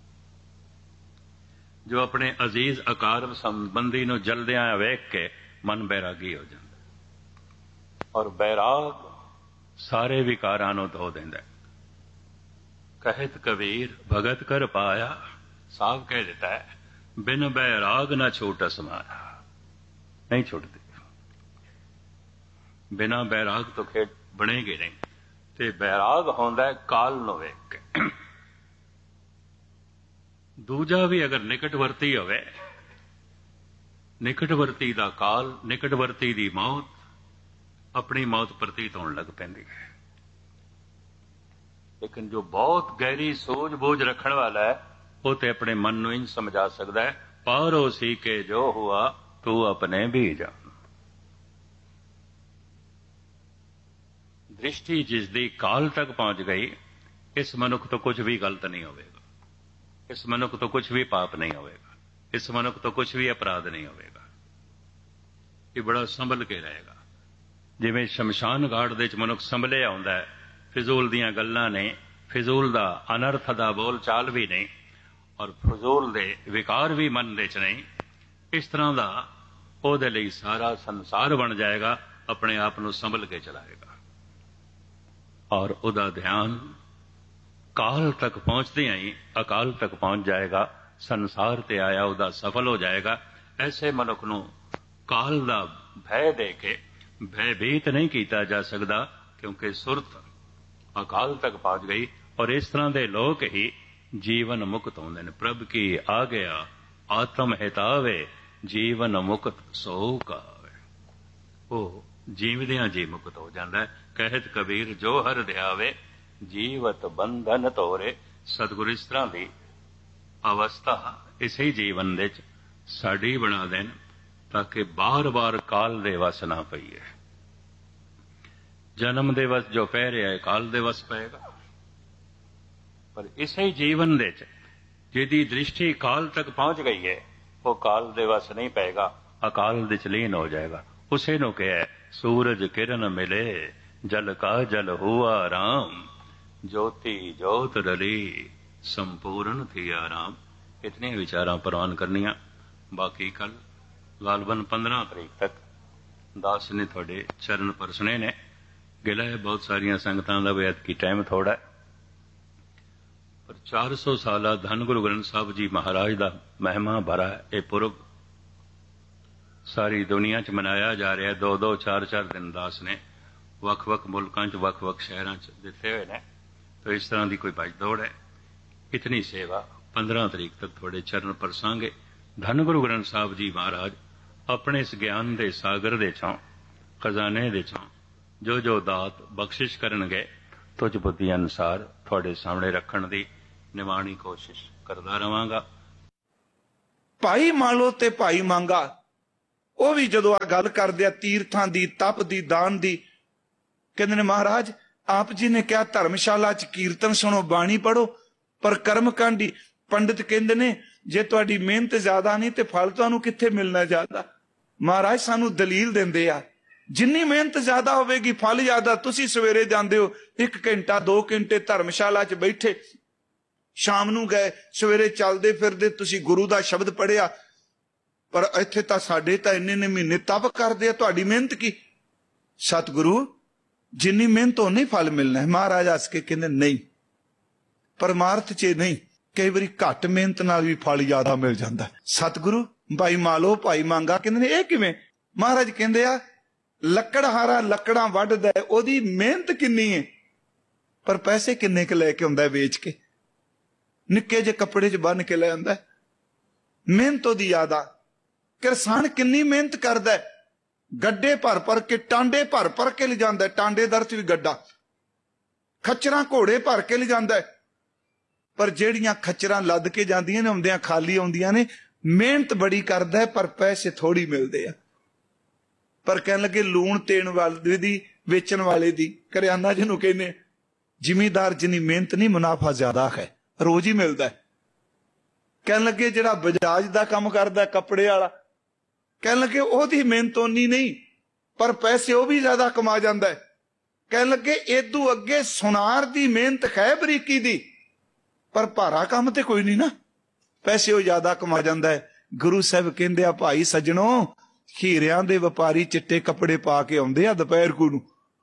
ਜੋ ਆਪਣੇ ਅਜ਼ੀਜ਼ ਅਕਾਰਬ ਸੰਬੰਧੀ ਨੂੰ ਜਲਦਿਆਂ ਵੇਖ ਕੇ ਮਨ ਬੈਰਾਗੀ ਹੋ ਜਾਂਦਾ। ਔਰ ਬੈਰਾਗ ਸਾਰੇ ਵਿਕਾਰਾਂ ਨੂੰ ਧੋ ਦਿੰਦਾ। ਕਹਿਤ ਕਬੀਰ ਭਗਤ ਕਰ ਪਾਇਆ, ਸਾਫ ਕਹਿ ਦਿੱਤਾ ਹੈ, ਬਿਨ ਬੈਰਾਗ ਨਾ ਛੂਟਸ ਮਾਇਆ। ਨਹੀਂ ਛੁੱਟਦੀ, ਬਿਨਾਂ ਬੈਰਾਗ ਤੋਂ ਖੇਡ ਬਣੇਗੀ ਨਹੀਂ। ਤੇ ਬੈਰਾਗ ਹੁੰਦਾ ਕਾਲ ਨੂੰ ਵੇਖ ਕੇ। ਦੂਜਾ ਵੀ ਅਗਰ ਨਿਕਟਵਰਤੀ ਹੋਵੇ, ਨਿਕਟਵਰਤੀ ਦਾ ਕਾਲ, ਨਿਕਟਵਰਤੀ ਦੀ ਮੌਤ, ਆਪਣੀ ਮੌਤ ਪ੍ਰਤੀਤ ਹੋਣ ਲੱਗ ਪੈਂਦੀ ਹੈ। ਲੇਕਿਨ ਜੋ ਬਹੁਤ ਗਹਿਰੀ ਸੋਝ ਬੋਝ ਰੱਖਣ ਵਾਲਾ ਹੈ, ਉਹ ਤੇ ਆਪਣੇ ਮਨ ਨੂੰ ਇੰਝ ਸਮਝਾ ਸਕਦਾ ਹੈ, ਪਾਰੋ ਸੀ ਕੇ ਜੋ ਹੁਆ ਤੂੰ ਆਪਣੇ ਵੀ ਜਾਣ। ਦ੍ਰਿਸ਼ਟੀ ਜਿਸ ਦੀ ਕਾਲ ਤੱਕ ਪਹੁੰਚ ਗਈ, ਇਸ ਮਨੁੱਖ ਤੋਂ ਕੁਝ ਵੀ ਗਲਤ ਨਹੀਂ ਹੋਵੇਗਾ, ਇਸ ਮਨੁੱਖ ਤੋਂ ਕੁਝ ਵੀ ਪਾਪ ਨਹੀਂ ਹੋਵੇਗਾ, ਇਸ ਮਨੁੱਖ ਤੋਂ ਕੁਝ ਵੀ ਅਪਰਾਧ ਨਹੀਂ ਹੋਵੇਗਾ। ਇਹ ਬੜਾ ਸੰਭਲ ਕੇ ਰਹੇਗਾ। ਜਿਵੇਂ ਸ਼ਮਸ਼ਾਨ ਘਾਟ ਦੇ ਵਿੱਚ ਮਨੁੱਖ ਸੰਭਲਿਆ ਹੁੰਦਾ ਹੈ, ਫਿਜ਼ੂਲ ਦੀਆਂ ਗੱਲਾਂ ਨੇ, ਫਿਜ਼ੂਲ ਦਾ ਅਨਰਥ ਦਾ ਬੋਲ ਚਾਲ ਵੀ ਨਹੀਂ, ਔਰ ਫਿਜ਼ੂਲ ਦੇ ਵਿਕਾਰ ਵੀ ਮਨ ਦੇ ਚ ਨਹੀਂ। ਇਸ ਤਰ੍ਹਾਂ ਦਾ ਉਹਦੇ ਲਈ ਸਾਰਾ ਸੰਸਾਰ ਬਣ ਜਾਏਗਾ, ਆਪਣੇ ਆਪ ਨੂੰ ਸੰਭਲ ਕੇ ਚਲਾਏਗਾ। ਔਰ ਉਹਦਾ ਧਿਆਨ ਕਾਲ ਤੱਕ ਪਹੁੰਚਦਿਆਂ ਹੀ ਅਕਾਲ ਤੱਕ ਪਹੁੰਚ ਜਾਏਗਾ। ਸੰਸਾਰ ਤੇ ਆਇਆ ਉਹਦਾ ਸਫਲ ਹੋ ਜਾਏਗਾ। ਐਸੇ ਮਨੁੱਖ ਨੂੰ ਕਾਲ ਦਾ ਭੈ ਦੇ ਕੇ ਭੈਭੀਤ ਨਹੀਂ ਕੀਤਾ ਜਾ ਸਕਦਾ, ਕਿਉਂਕਿ ਸੁਰਤ ਅਕਾਲ ਤੱਕ ਪਹੁੰਚ ਗਈ। ਔਰ ਇਸ ਤਰ੍ਹਾਂ ਦੇ ਲੋਕ ਹੀ ਜੀਵਨ ਮੁਕਤ ਹੁੰਦੇ ਨੇ। ਪ੍ਰਭ ਕੀ ਆ ਗਿਆ ਆਤਮ ਹਿਤਾਵੇ, ਜੀਵਨ ਮੁਕਤ ਸੋ ਕਾਵੇ। ਉਹ ਜੀਵਦਿਆਂ ਜੀ ਮੁਕਤ ਹੋ ਜਾਂਦਾ ਹੈ। ਕਹਿਤ ਕਬੀਰ ਜੋ ਹਰ ਧਿਆਵੇ, ਜੀਵਤ ਬੰਧਨ ਤੋਰੇ। ਸਤਿਗੁਰੂ ਇਸ ਤਰ੍ਹਾਂ ਦੀ ਅਵਸਥਾ ਇਸੇ ਜੀਵਨ ਦੇ ਚ ਸਾਡੀ ਬਣਾ ਦੇਣ, ਤਾਂ ਕਿ ਬਾਰ-ਬਾਰ ਕਾਲ ਦੇ ਵਸ ਨਾ ਪਈਏ। ਜਨਮ ਦੇ ਵਸ ਜੋ ਪੈ ਰਿਹਾ ਹੈ, ਕਾਲ ਦੇ ਵਸ ਪਏਗਾ। ਪਰ ਇਸੇ ਜੀਵਨ ਦੇ ਚ ਜਿਹਦੀ ਦ੍ਰਿਸ਼ਟੀ ਕਾਲ ਤੱਕ ਪਹੁੰਚ ਗਈ ਹੈ, ਉਹ ਕਾਲ ਦੇ ਵਸ ਨਹੀਂ ਪਏਗਾ, ਅਕਾਲ ਦੇ ਚ ਲੀਨ ਹੋ ਜਾਏਗਾ। ਉਸੇ ਨੂੰ ਕਿਹਾ ਸੂਰਜ ਕਿਰਨ ਮਿਲੇ, ਜਲ ਕਾ ਜਲ ਹੁਆ ਰਾਮ। ਜੋਤੀ ਜੋਤ ਰਲੀ, ਸੰਪੂਰਨ ਥੀ ਆਰਾਮ। ਇਤਨੇ ਵਿਚਾਰਾਂ ਪ੍ਰਵਾਨ ਕਰਨੀਆਂ। ਬਾਕੀ ਕੱਲ ਗਾਲਬਨ 15 ਤਰੀਕ ਤੱਕ ਦਾਸ ਨੇ ਤੁਹਾਡੇ ਚਰਨ ਪਰਸਣੇ ਨੇ। ਗਿਲਾ ਹੈ ਬਹੁਤ ਸਾਰੀਆਂ ਸੰਗਤਾਂ ਦਾ ਵੀ ਐਤਕੀ ਟਾਈਮ ਥੋੜਾ ਹੈ, ਪਰ 400 ਸਾਲਾ ਧੰਨ ਗੁਰੂ ਗ੍ਰੰਥ ਸਾਹਿਬ ਜੀ ਮਹਾਰਾਜ ਦਾ ਮਹਿਮਾ ਭਰਾ ਇਹ ਪੁਰਬ ਸਾਰੀ ਦੁਨੀਆ 'ਚ ਮਨਾਇਆ ਜਾ ਰਿਹਾ। 2-2, 4-4 ਦਿਨ ਦਾਸ ਨੇ ਵੱਖ-ਵੱਖ ਮੁਲਕਾਂ 'ਚ, ਵੱਖ-ਵੱਖ ਸ਼ਹਿਰਾਂ 'ਚ ਦਿੱਤੇ ਹੋਏ ਨੇ। ਤਾਂ ਇਸ ਤਰ੍ਹਾਂ ਦੀ ਕੋਈ ਭੱਜ ਦੌੜ ਹੈ। ਇਤਨੀ ਸੇਵਾ 15 ਤਰੀਕ ਤੱਕ ਤੁਹਾਡੇ ਚਰਨ ਪਰਸਾਂਗੇ। ਧੰਨ ਗੁਰੂ ਗ੍ਰੰਥ ਸਾਹਿਬ ਜੀ ਮਹਾਰਾਜ ਆਪਣੇ ਇਸ ਗਿਆਨ ਦੇ ਸਾਗਰ ਦੇ ਚੋਂ, ਖਜ਼ਾਨੇ ਦੇ ਚੋਂ ਜੋ ਜੋ ਦਾਤ ਬਖਸ਼ਿਸ਼ ਕਰਨਗੇ, ਤੁਝ ਬੁੱਧੀ ਅਨੁਸਾਰ ਤੁਹਾਡੇ ਸਾਹਮਣੇ ਰੱਖਣ ਦੀ ਨਿਮਾਣੀ ਕੋਸ਼ਿਸ਼ ਕਰਦਾ ਰਵਾਂਗਾ। ਭਾਈ ਮਾਲੋ ਤੇ ਭਾਈ ਮੰਗਾ ਉਹ ਵੀ ਜਦੋਂ ਆ ਗੱਲ ਕਰਦੇ ਆ ਤੀਰਥਾਂ ਦੀ, ਤਪ ਦੀ, ਦਾਨ ਦੀ, ਕਹਿੰਦੇ ਨੇ ਮਹਾਰਾਜ ਆਪ ਜੀ ਨੇ ਕਿਹਾ ਧਰਮਸ਼ਾਲਾ 'ਚ ਕੀਰਤਨ ਸੁਣੋ, ਬਾਣੀ ਪੜੋ, ਪਰ ਕਰਮਕਾਂਡੀ। ਪੰਡਿਤ ਕਹਿੰਦੇ ਨੇ ਜੇ ਤੁਹਾਡੀ ਮਿਹਨਤ ਜ਼ਿਆਦਾ ਨਹੀਂ ਤੇ ਫਲ ਤੁਹਾਨੂੰ ਕਿੱਥੇ ਮਿਲਣਾ ਜ਼ਿਆਦਾ। ਮਹਾਰਾਜ ਸਾਨੂੰ ਦਲੀਲ ਦਿੰਦੇ ਆ ਜਿੰਨੀ ਮਿਹਨਤ ਜ਼ਿਆਦਾ ਹੋਵੇਗੀ ਫਲ ਜ਼ਿਆਦਾ। ਤੁਸੀਂ ਸਵੇਰੇ ਜਾਂਦੇ ਹੋ 1 ਘੰਟਾ 2 ਘੰਟੇ ਧਰਮਸ਼ਾਲਾ 'ਚ ਬੈਠੇ, ਸ਼ਾਮ ਨੂੰ ਗਏ, ਸਵੇਰੇ ਚੱਲਦੇ ਫਿਰਦੇ ਤੁਸੀਂ ਗੁਰੂ ਦਾ ਸ਼ਬਦ ਪੜਿਆ, ਪਰ ਇੱਥੇ ਤਾਂ ਸਾਡੇ ਤਾਂ ਇੰਨੇ ਮਹੀਨੇ ਤਪ ਕਰਦੇ ਆ, ਤੁਹਾਡੀ ਮਿਹਨਤ ਕੀ? ਸਤਿਗੁਰੂ ਜਿੰਨੀ ਮਿਹਨਤ ਉਹਨੇ ਫਲ ਮਿਲਣਾ ਹੈ। ਮਹਾਰਾਜ ਹੱਸ ਕੇ ਕਹਿੰਦੇ ਨਹੀਂ, ਪਰਮਾਰਥ 'ਚ ਨਹੀਂ, ਕਈ ਵਾਰੀ ਘੱਟ ਮਿਹਨਤ ਨਾਲ ਵੀ ਫਲ ਜ਼ਿਆਦਾ ਮਿਲ ਜਾਂਦਾ। ਸਤਿਗੁਰੂ ਭਾਈ ਮਾਲੋ ਭਾਈ ਮੰਗਾ ਕਹਿੰਦੇ ਨੇ ਇਹ ਕਿਵੇਂ? ਮਹਾਰਾਜ ਕਹਿੰਦੇ ਆ ਲੱਕੜਹਾਰਾ ਲੱਕੜਾਂ ਵੱਢਦਾ, ਉਹਦੀ ਮਿਹਨਤ ਕਿੰਨੀ ਹੈ, ਪਰ ਪੈਸੇ ਕਿੰਨੇ ਕੁ ਲੈ ਕੇ ਆਉਂਦਾ ਵੇਚ ਕੇ? ਨਿੱਕੇ ਜਿਹੇ ਕੱਪੜੇ 'ਚ ਬੰਨ ਕੇ ਲੈ ਆਉਂਦਾ। ਮਿਹਨਤ ਉਹਦੀ ਜ਼ਿਆਦਾ। ਕਿਸਾਨ ਕਿੰਨੀ ਮਿਹਨਤ ਕਰਦਾ, ਗੱਡੇ ਭਰ ਭਰ ਕੇ, ਟਾਂਡੇ ਭਰ ਭਰ ਕੇ ਲਿਜਾਂਦਾ, ਟਾਂਡੇ ਦਰ 'ਚ ਵੀ ਗੱਡਾ, ਖੱਚਰਾਂ ਘੋੜੇ ਭਰ ਕੇ ਲਿਜਾਂਦਾ, ਪਰ ਜਿਹੜੀਆਂ ਖੱਚਰਾਂ ਲੱਦ ਕੇ ਜਾਂਦੀਆਂ ਨੇ ਆਉਂਦਿਆਂ ਖਾਲੀ ਆਉਂਦੀਆਂ ਨੇ। ਮਿਹਨਤ ਬੜੀ ਕਰਦਾ ਪਰ ਪੈਸੇ ਥੋੜੀ ਮਿਲਦੇ ਆ। ਪਰ ਕਹਿਣ ਲੱਗੇ ਲੂਣ ਤੇਣ ਵਾਲੇ ਦੀ, ਵੇਚਣ ਵਾਲੇ ਦੀ, ਕਰਿਆਨਾ ਜਿਹਨੂੰ ਕਹਿੰਦੇ, ਜ਼ਿਮੀਦਾਰ ਜਿੰਨੀ ਮਿਹਨਤ ਨਹੀਂ ਮੁਨਾਫਾ ਜ਼ਿਆਦਾ ਹੈ, ਰੋਜ਼ ਹੀ ਮਿਲਦਾ। ਕਹਿਣ ਲੱਗੇ ਜਿਹੜਾ ਬਜਾਜ ਦਾ ਕੰਮ ਕਰਦਾ ਕੱਪੜੇ ਵਾਲਾ, ਕਹਿਣ ਲੱਗੇ ਉਹਦੀ ਮਿਹਨਤ ਓਨੀ ਨਹੀਂ, ਪਰ ਪੈਸੇ ਉਹ ਵੀ ਜ਼ਿਆਦਾ ਕਮਾ ਜਾਂਦਾ। ਕਹਿਣ ਲੱਗੇ ਏਦੂ ਅੱਗੇ ਸੁਨਾਰ ਦੀ ਮਿਹਨਤ ਹੈ ਬਰੀਕੀ ਦੀ, ਪਰ ਭਾਰਾ ਕੰਮ ਤੇ ਕੋਈ ਨਹੀਂ ਨਾ, ਪੈਸੇ ਉਹ ਜ਼ਿਆਦਾ ਕਮਾ ਜਾਂਦਾ ਹੈ। ਗੁਰੂ ਸਾਹਿਬ ਕਹਿੰਦੇ ਆ ਭਾਈ ਸੱਜਣੋ, ਹੀਰਿਆਂ ਦੇ ਵਪਾਰੀ ਚਿੱਟੇ ਕੱਪੜੇ ਪਾ ਕੇ ਆਉਂਦੇ ਆ ਦੁਪਹਿਰ ਨੂੰ,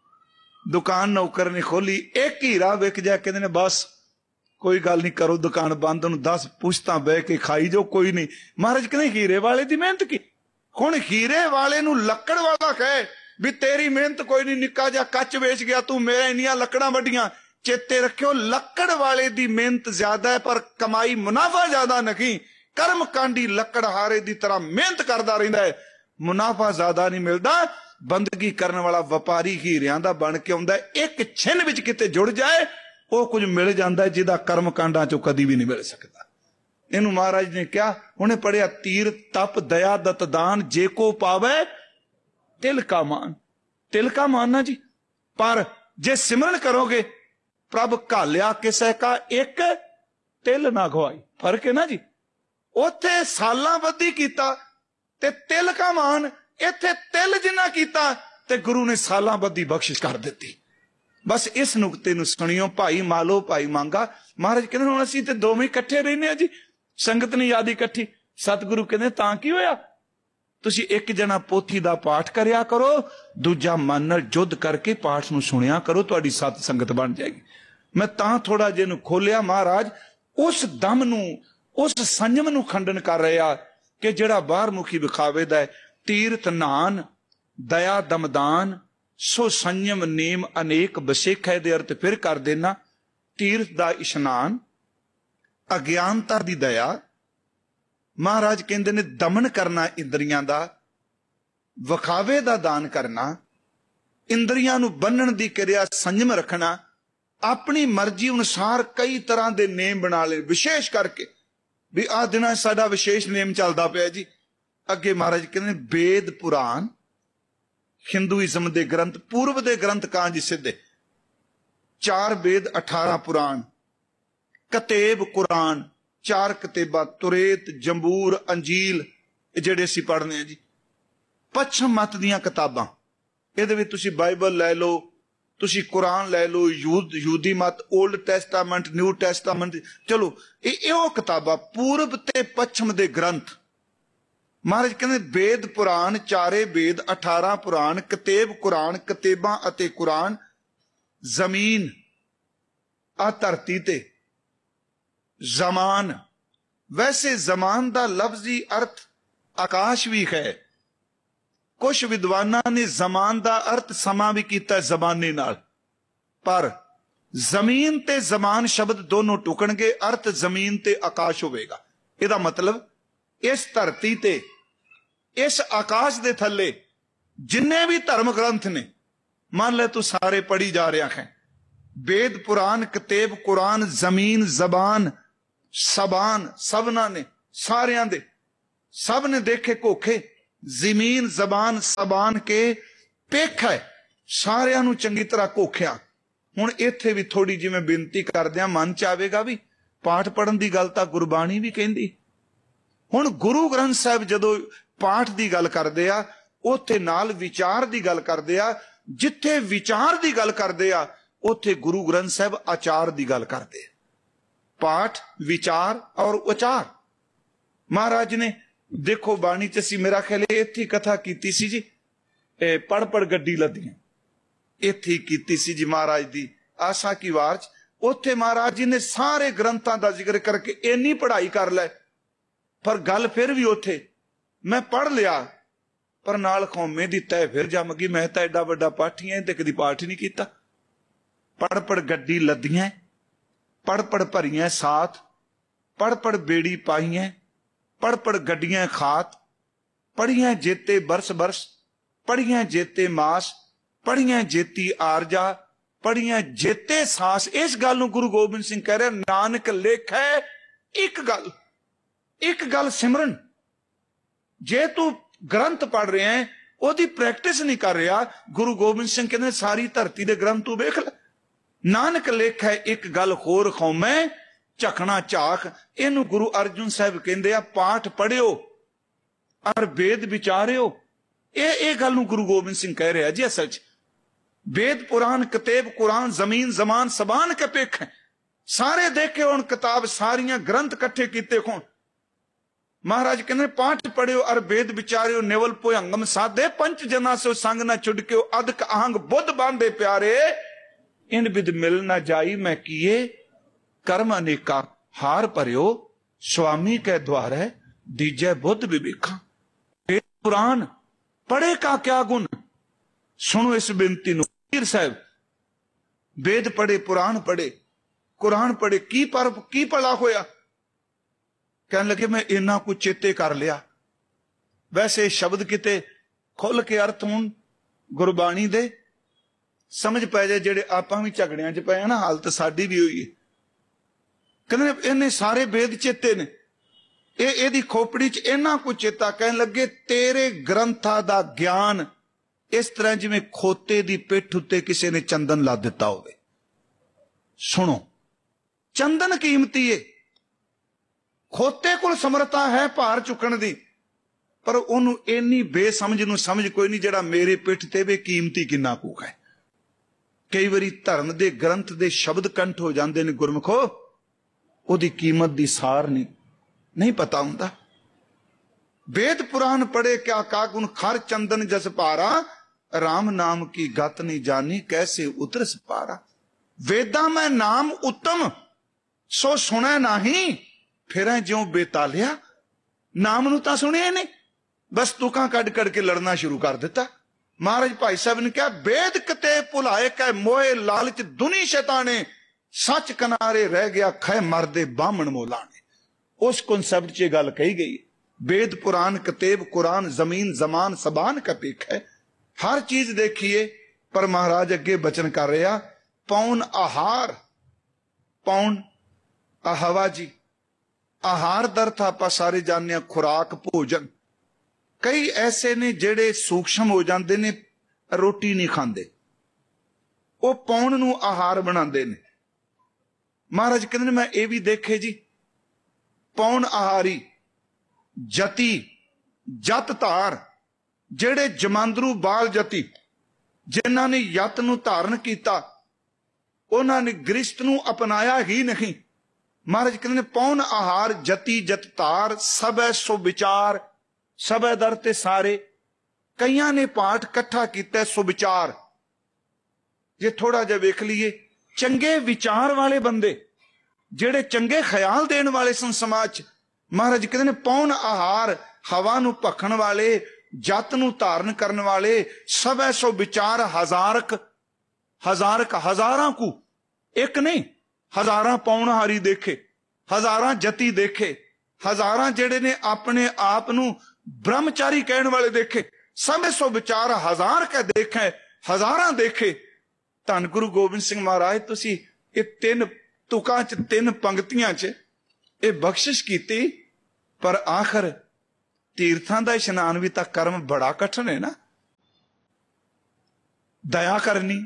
ਦੁਕਾਨ ਨੌਕਰ ਨੇ ਖੋਲੀ, ਇੱਕ ਹੀਰਾ ਵਿਕ ਜਾ, ਕਹਿੰਦੇ ਨੇ ਬਸ ਕੋਈ ਗੱਲ ਨਹੀਂ, ਕਰੋ ਦੁਕਾਨ ਬੰਦ, ਉਹਨੂੰ 10 ਪੁਸ਼ਤਾਂ ਬਹਿ ਕੇ ਖਾਈ ਜੋ, ਕੋਈ ਨਹੀਂ। ਮਹਾਰਾਜ ਕਹਿੰਦੇ ਹੀਰੇ ਵਾਲੇ ਦੀ ਮਿਹਨਤ ਕੀ? ਹੁਣ ਹੀਰੇ ਵਾਲੇ ਨੂੰ ਲੱਕੜ ਵਾਲਾ ਕਹੇ ਵੀ ਤੇਰੀ ਮਿਹਨਤ ਕੋਈ ਨਹੀਂ, ਨਿੱਕਾ ਜਿਹਾ ਕੱਚ ਵੇਚ ਗਿਆ ਤੂੰ, ਮੇਰੇ ਇੰਨੀਆਂ ਲੱਕੜਾਂ ਵੱਡੀਆਂ। ਚੇਤੇ ਰੱਖਿਓ ਲੱਕੜ ਵਾਲੇ ਦੀ ਮਿਹਨਤ ਜ਼ਿਆਦਾ ਹੈ ਪਰ ਕਮਾਈ ਮੁਨਾਫਾ ਜ਼ਿਆਦਾ ਨਹੀਂ। ਕਰਮਕਾਂਡੀ ਲੱਕੜਹਾਰੇ ਦੀ ਤਰ੍ਹਾਂ ਮਿਹਨਤ ਕਰਦਾ ਰਹਿੰਦਾ ਹੈ, ਮੁਨਾਫਾ ਜ਼ਿਆਦਾ ਨਹੀਂ ਮਿਲਦਾ। ਬੰਦਗੀ ਕਰਨ ਵਾਲਾ ਵਪਾਰੀ ਹੀਰਿਆਂ ਦਾ ਬਣ ਕੇ ਆਉਂਦਾ, ਇੱਕ ਛਿਨ ਵਿੱਚ ਕਿਤੇ ਜੁੜ ਜਾਏ ਉਹ ਕੁਝ ਮਿਲ ਜਾਂਦਾ ਜਿਹਦਾ ਕਰਮਕਾਂਡਾਂ ਚੋਂ ਕਦੀ ਵੀ ਨਹੀਂ ਮਿਲ ਸਕਦਾ। ਇਹਨੂੰ ਮਹਾਰਾਜ ਨੇ ਕਿਹਾ, ਉਹਨੇ ਪੜਿਆ ਤੀਰ ਤਪ ਦਇਆ ਦਤ ਦਾਨ, ਜੇ ਕੋ ਪਾਵੇ ਤਿਲ ਕਾ ਮਾਨ। ਤਿਲ ਕਾ ਮਾਨ ਨਾ ਜੀ, ਪਰ ਜੇ ਸਿਮਰਨ ਕਰੋਗੇ ਪ੍ਰਭ ਘਾਲਿਆ ਕਿਸੇ ਕਾ ਇੱਕ ਤਿਲ ਨਾ ਗਵਾਈ। ਫਰਕ ਹੈ ਨਾ ਜੀ, ਉੱਥੇ ਸਾਲਾਂ ਬੱਧੀ ਕੀਤਾ ਤੇ ਤਿਲ ਕਾ ਮਾਨ, ਇੱਥੇ ਤਿਲ ਜਿੰਨਾ ਕੀਤਾ ਤੇ ਗੁਰੂ ਨੇ ਸਾਲਾਂ ਬੱਧੀ ਬਖਸ਼ਿਸ਼ ਕਰ ਦਿੱਤੀ। ਬਸ ਇਸ ਨੁਕਤੇ ਨੂੰ ਸੁਣਿਓ, ਭਾਈ ਮਾਲੋ ਭਾਈ ਮੰਗਾ। ਮਹਾਰਾਜ ਕਹਿੰਦੇ ਹੁਣ ਅਸੀਂ ਤੇ ਦੋਵੇਂ ਇਕੱਠੇ ਰਹਿੰਦੇ ਆ ਜੀ, ਸੰਗਤ ਨਹੀਂ ਯਾਦ ਇਕੱਠੀ। ਸਤਿਗੁਰੂ ਕਹਿੰਦੇ ਤਾਂ ਕੀ ਹੋਇਆ, ਤੁਸੀਂ ਇੱਕ ਜਣਾ ਪੋਥੀ ਦਾ ਪਾਠ ਕਰਿਆ ਕਰੋ, ਦੂਜਾ ਮਨ ਨਾਲ ਜੁੱਧ ਕਰਕੇ ਪਾਠ ਨੂੰ ਸੁਣਿਆ ਕਰੋ, ਤੁਹਾਡੀ ਸਤ ਸੰਗਤ ਬਣ ਜਾਏਗੀ। ਮੈਂ ਤਾਂ ਥੋੜਾ ਜਿਹਾ ਨੂੰ ਖੋਲਿਆ। ਮਹਾਰਾਜ ਉਸ ਦਮ ਨੂੰ, ਉਸ ਸੰਜਮ ਨੂੰ ਖੰਡਨ ਕਰ ਰਿਹਾ ਕਿ ਜਿਹੜਾ ਬਾਹਰ ਮੁਖੀ ਵਿਖਾਵੇ ਦਾ ਹੈ। ਤੀਰਥ ਨਾਨ ਦਇਆ ਦਮਦਾਨ ਸੋ ਸੰਜਮ ਨੇਮ ਅਨੇਕ ਬਸੇਖੈ ਦੇ ਅਰਥ ਫਿਰ ਕਰ ਦੇਣਾ। ਤੀਰਥ ਦਾ ਇਸ਼ਨਾਨ, ਅਗਿਆਨਤਾ ਦੀ ਦਇਆ। ਮਹਾਰਾਜ ਕਹਿੰਦੇ ਨੇ ਦਮਨ ਕਰਨਾ ਇੰਦਰੀਆਂ ਦਾ, ਵਿਖਾਵੇ ਦਾ ਦਾਨ ਕਰਨਾ, ਇੰਦਰੀਆਂ ਨੂੰ ਬੰਨਣ ਦੀ ਕਿਰਿਆ ਸੰਜਮ ਰੱਖਣਾ, ਆਪਣੀ ਮਰਜ਼ੀ ਅਨੁਸਾਰ ਕਈ ਤਰ੍ਹਾਂ ਦੇ ਨੇਮ ਬਣਾ ਲਏ। ਵਿਸ਼ੇਸ਼ ਕਰਕੇ ਵੀ ਆਹ ਦਿਨਾਂ ਸਾਡਾ ਵਿਸ਼ੇਸ਼ ਨੇਮ ਚੱਲਦਾ ਪਿਆ ਜੀ। ਅੱਗੇ ਮਹਾਰਾਜ ਕਹਿੰਦੇ ਨੇ ਵੇਦ ਪੁਰਾਣ, ਹਿੰਦੂਇਜ਼ਮ ਦੇ ਗ੍ਰੰਥ, ਪੂਰਬ ਦੇ ਗ੍ਰੰਥ ਕਾਂ ਜੀ ਸਿੱਧੇ 4 ਵੇਦ 18 ਪੁਰਾਣ, ਕਤੇਬ ਕੁਰਾਨ 4 ਕਤੇਬਾਂ, ਤੁਰੇਤ ਜੰਬੂਰ ਅੰਜੀਲ, ਜਿਹੜੇ ਅਸੀਂ ਪੜ੍ਹਨੇ ਆ ਜੀ। ਪੱਛਮ ਮਤ ਦੀਆਂ ਕਿਤਾਬਾਂ, ਇਹਦੇ ਵਿੱਚ ਤੁਸੀਂ ਬਾਈਬਲ ਲੈ ਲਓ, ਤੁਸੀਂ ਕੁਰਾਨ ਲੈ ਲਓ, ਯਹੂਦੀ ਮਤ, ਓਲਡ ਟੈਸਟਾਮੈਂਟ, ਨਿਊ ਟੈਸਟਾਮੈਂਟ, ਚਲੋ ਇਹ ਉਹ ਕਿਤਾਬਾਂ ਪੂਰਬ ਤੇ ਪੱਛਮ ਦੇ ਗ੍ਰੰਥ। ਮਹਾਰਾਜ ਕਹਿੰਦੇ ਵੇਦ ਪੁਰਾਣ, 4 ਵੇਦ 18 ਪੁਰਾਣ, ਕਤੇਬ ਕੁਰਾਨ, ਕਤੇਬਾਂ ਅਤੇ ਕੁਰਾਨ। ਜ਼ਮੀਨ ਆ ਧਰਤੀ ਤੇ, ਜ਼ਮਾਨ, ਵੈਸੇ ਜ਼ਮਾਨ ਦਾ ਲਫ਼ਜ਼ੀ ਅਰਥ ਆਕਾਸ਼ ਵੀ ਹੈ। ਕੁਝ ਵਿਦਵਾਨਾਂ ਨੇ ਜ਼ਮਾਨ ਦਾ ਅਰਥ ਸਮਾਂ ਵੀ ਕੀਤਾ ਜ਼ਮਾਨੇ ਨਾਲ, ਪਰ ਜ਼ਮੀਨ ਤੇ ਜ਼ਮਾਨ ਸ਼ਬਦ ਦੋਨੋਂ ਟੁਕਣਗੇ, ਅਰਥ ਜ਼ਮੀਨ ਤੇ ਆਕਾਸ਼ ਹੋਵੇਗਾ। ਇਹਦਾ ਮਤਲਬ ਇਸ ਧਰਤੀ ਤੇ, ਇਸ ਆਕਾਸ਼ ਦੇ ਥੱਲੇ ਜਿੰਨੇ ਵੀ ਧਰਮ ਗ੍ਰੰਥ ਨੇ, ਮੰਨ ਲੈ ਤੂੰ ਸਾਰੇ ਪੜ੍ਹੀ ਜਾ ਰਿਹਾ ਹੈ, ਵੇਦ ਪੁਰਾਨ ਕਤੇਬ ਕੁਰਾਨ, ਜ਼ਮੀਨ ਜ਼ਬਾਨ ਸਬਾਨ, ਸਭਨਾਂ ਨੇ, ਸਾਰਿਆਂ ਦੇ सब ने देखे कोखे, जमीन जबान सबान के पेख है, सारिਆਂ ਨੂੰ ਚੰਗੀ ਤਰ੍ਹਾਂ ਕੋਖਿਆ। ਹੁਣ ਇੱਥੇ ਵੀ ਥੋੜੀ ਜਿਹੀ ਮੈਂ ਬੇਨਤੀ ਕਰਦਿਆਂ ਮਨ ਚ ਆਵੇਗਾ ਵੀ ਪਾਠ ਪੜਨ ਦੀ ਗੱਲ ਤਾਂ ਗੁਰਬਾਣੀ ਵੀ ਕਹਿੰਦੀ। ਹੁਣ ਗੁਰੂ ਗ੍ਰੰਥ ਸਾਹਿਬ ਜਦੋਂ ਪਾਠ ਦੀ ਗੱਲ ਕਰਦੇ ਆ ਉੱਥੇ ਨਾਲ ਵਿਚਾਰ ਦੀ ਗੱਲ ਕਰਦੇ ਆ। ਜਿੱਥੇ ਵਿਚਾਰ ਦੀ ਗੱਲ ਕਰਦੇ ਆ ਉੱਥੇ ਗੁਰੂ ਗ੍ਰੰਥ ਸਾਹਿਬ ਆਚਾਰ ਦੀ ਗੱਲ ਕਰਦੇ ਆ। ਪਾਠ ਵਿਚਾਰ ਔਰ ਉਚਾਰ ਮਹਾਰਾਜ ਨੇ ਦੇਖੋ ਬਾਣੀ ਚ ਅਸੀਂ ਮੇਰਾ ਖਿਆਲ ਇੱਥੇ ਕਥਾ ਕੀਤੀ ਸੀ ਜੀ, ਪੜ ਪੜ ਗੱਡੀ ਲੱਦੀਆਂ ਇੱਥੇ ਕੀਤੀ ਸੀ ਜੀ ਮਹਾਰਾਜ ਦੀ ਆਸਾ ਕੀ ਵਾਰ ਚ। ਉੱਥੇ ਮਹਾਰਾਜ ਜੀ ਨੇ ਸਾਰੇ ਗ੍ਰੰਥਾਂ ਦਾ ਜ਼ਿਕਰ ਕਰਕੇ ਇੰਨੀ ਪੜ੍ਹਾਈ ਕਰ ਲੈ, ਪਰ ਗੱਲ ਫਿਰ ਵੀ ਉੱਥੇ ਮੈਂ ਪੜ੍ਹ ਲਿਆ ਪਰ ਨਾਲ ਕੌਮੇ ਦੀ ਤੈ ਫਿਰ ਜੰਮ ਗਈ। ਮੈਂ ਤਾਂ ਐਡਾ ਵੱਡਾ ਪਾਠੀ ਐ ਤੇ ਕਦੀ ਪਾਠ ਹੀ ਨਹੀਂ ਕੀਤਾ। ਪੜ ਪੜ ਗੱਡੀ ਲੱਦੀਆਂ, ਪੜ ਪੜ ਭਰੀਆਂ ਸਾਥ, ਪੜ ਪੜ ਬੇੜੀ ਪਾਈਆਂ, ਪੜ ਪੜ ਗੱਡੀਆਂ ਖਾਤ, ਪੜੀਆਂ ਜੇਤੇ ਬਰਸ ਬਰਸ, ਪੜੀਆਂ ਜੇਤੇ ਮਾਸ, ਪੜੀਆਂ ਜੇਤੀ ਆਰਜਾ, ਪੜੀਆਂ ਜੇਤੇ ਸਾਸ। ਇਸ ਗੱਲ ਨੂੰ ਗੁਰੂ ਗੋਬਿੰਦ ਸਿੰਘ ਕਹਿ ਰਿਹਾ, ਨਾਨਕ ਲੇਖੈ ਇੱਕ ਗੱਲ ਸਿਮਰਨ। ਜੇ ਤੂੰ ਗ੍ਰੰਥ ਪੜ ਰਿਹਾ ਹੈ ਉਹਦੀ ਪ੍ਰੈਕਟਿਸ ਨਹੀਂ ਕਰ ਰਿਹਾ, ਗੁਰੂ ਗੋਬਿੰਦ ਸਿੰਘ ਕਹਿੰਦੇ ਸਾਰੀ ਧਰਤੀ ਦੇ ਗ੍ਰੰਥ ਤੂੰ ਵੇਖ ਲੈ। ਨਾਨਕ ਲੇਖੈ ਇੱਕ ਗੱਲ ਹੋਰ ਖੌਮੈ ਝਖਣਾ ਝਾਖ। ਇਹਨੂੰ ਗੁਰੂ ਅਰਜੁਨ ਸਾਹਿਬ ਕਹਿੰਦੇ ਆ ਪਾਠ ਪੜਿਓ ਔਰ ਵੇਦ ਵਿਚਾਰਿਓ। ਇਹ ਗੱਲ ਨੂੰ ਗੁਰੂ ਗੋਬਿੰਦ ਸਿੰਘ ਕਹਿ ਰਿਹਾ ਜੀ। ਅਸਲ ਚ वेद पुराण कतेब कुरान जमीन जमान सबान के पेख है, सारे देखे होन किताब सारियां ग्रंथ कट्ठे कीते होन। महाराज कहते पाठ पढ़ियो और वेद विचारियो, नेवल भुयंगम साधे पंच जना सो संग ना छुड़कियो, अधक आहंग बुद्ध बांधे प्यारे, इन विद मिल ना जाई मैं किए कर्म अनेका, हार भरियो स्वामी के द्वार है दीजे बुद्ध विवेखा। वेद पुराण पढ़े का क्या गुण, सुनो इस बेनती नूं। साहब वेद पढ़े पुराण पढ़े कुरान पढ़े की भला होया। कहने लगे मैं इन्ना कुछ चेते कर लिया। वैसे शब्द किते खुल के अर्थ होण गुरबाणी दे समझ पै जाए, जेड़े आपां भी झगड़ियां च पए ना, हालत साडी भी होई है। कहने इन्ने सारे वेद चेते ने, एदी खोपड़ी च इन्ना कुछ चेता। कहने लगे तेरे ग्रंथां दा ज्ञान इस तरह जिवें खोते दी पिठ उत्ते किसी ने चंदन ला दिता होवे। सुनो, चंदन कीमती है, खोते कोल समर्था है भार चुकण दी, पर ओनू इन्नी बेसमझ नूं समझ कोई नहीं जेड़ा मेरे पिठ ते वे कीमती किन्ना कुछ है। कई बारी धर्म दे ग्रंथ दे शब्द कंठ हो जांदे ने गुरमुखो, ओदी कीमत दी सार नहीं पता हुंदा। वेद पुराण पढ़े क्या कागुन खर चंदन जस पारा, राम नाम की गत नहीं जानी कैसे उतरस पारा। वेदा में नाम उत्तम सो सुने नहीं, फिर ज्यों बेतालिया। नाम नू तां सुनिया नहीं, बस तुकां कड़ कड़ के लड़ना शुरू कर दिता। महाराज भाई साहब ने कहा वेद कते भुलाए कै मोए लालच दुनी शैताने, सच किनारे रह गया खै मरदे बामण मोलाने। उस कॉन्सेप्ट च गल कही गई। वेद पुराण कतेब कुरान जमीन जमान सबान का पेख है, हर चीज देखिए। पर महाराज अगे बचन कर रहा, पौन आहार, पौन हवा जी, आहार दर्थ आपां सारे जानने खुराक भोजन। कई ऐसे ने जेड़े सूक्ष्म हो जाते ने, रोटी नहीं खाते, वो पौन नू आहार बनाते ने। महाराज कहते मैं ये भी देखे जी, पौन आहारी जति जत धार, जेड़े जमांदरू बाल जति जिन्हां ने यत नू धारण कीता, उन्हां ने गृहस्थ नू अपनाया ही नहीं। महाराज कहते पौन आहार जति जत धार, सबै सो विचार, सबै दर ते सारे। कईयां ने पाठ कट्ठा कीता सुविचार। जे थोड़ा जिहा वेख लीए, चंगे विचार वाले बंदे जेड़े चंगे ख्याल देने वाले सन समाज। महाराज कहते पौन आहार, हवा नू भखण वाले, जत नू धारण करने वाले, सबै सो विचार हजारक हजारां को, एक नहीं हजारां पौनहारी देखे, हजारां जति देखे, हजारां जेड़े ने अपने आप नू ब्रह्मचारी कहने वाले देखे, सबै सो विचार हजार के देखे, हजारां देखे। धन गुरु गोबिंद सिंह महाराज तुसी ये तीन तुकां च तीन पंक्तियां च ये बख्शिश कीती, पर आखिर ਤੀਰਥਾਂ ਦਾ ਇਸ਼ਨਾਨ ਵੀ ਤਾਂ ਕਰਮ ਬੜਾ ਕਠਿਨ ਹੈ ਨਾ। ਦਇਆ ਕਰਨੀ,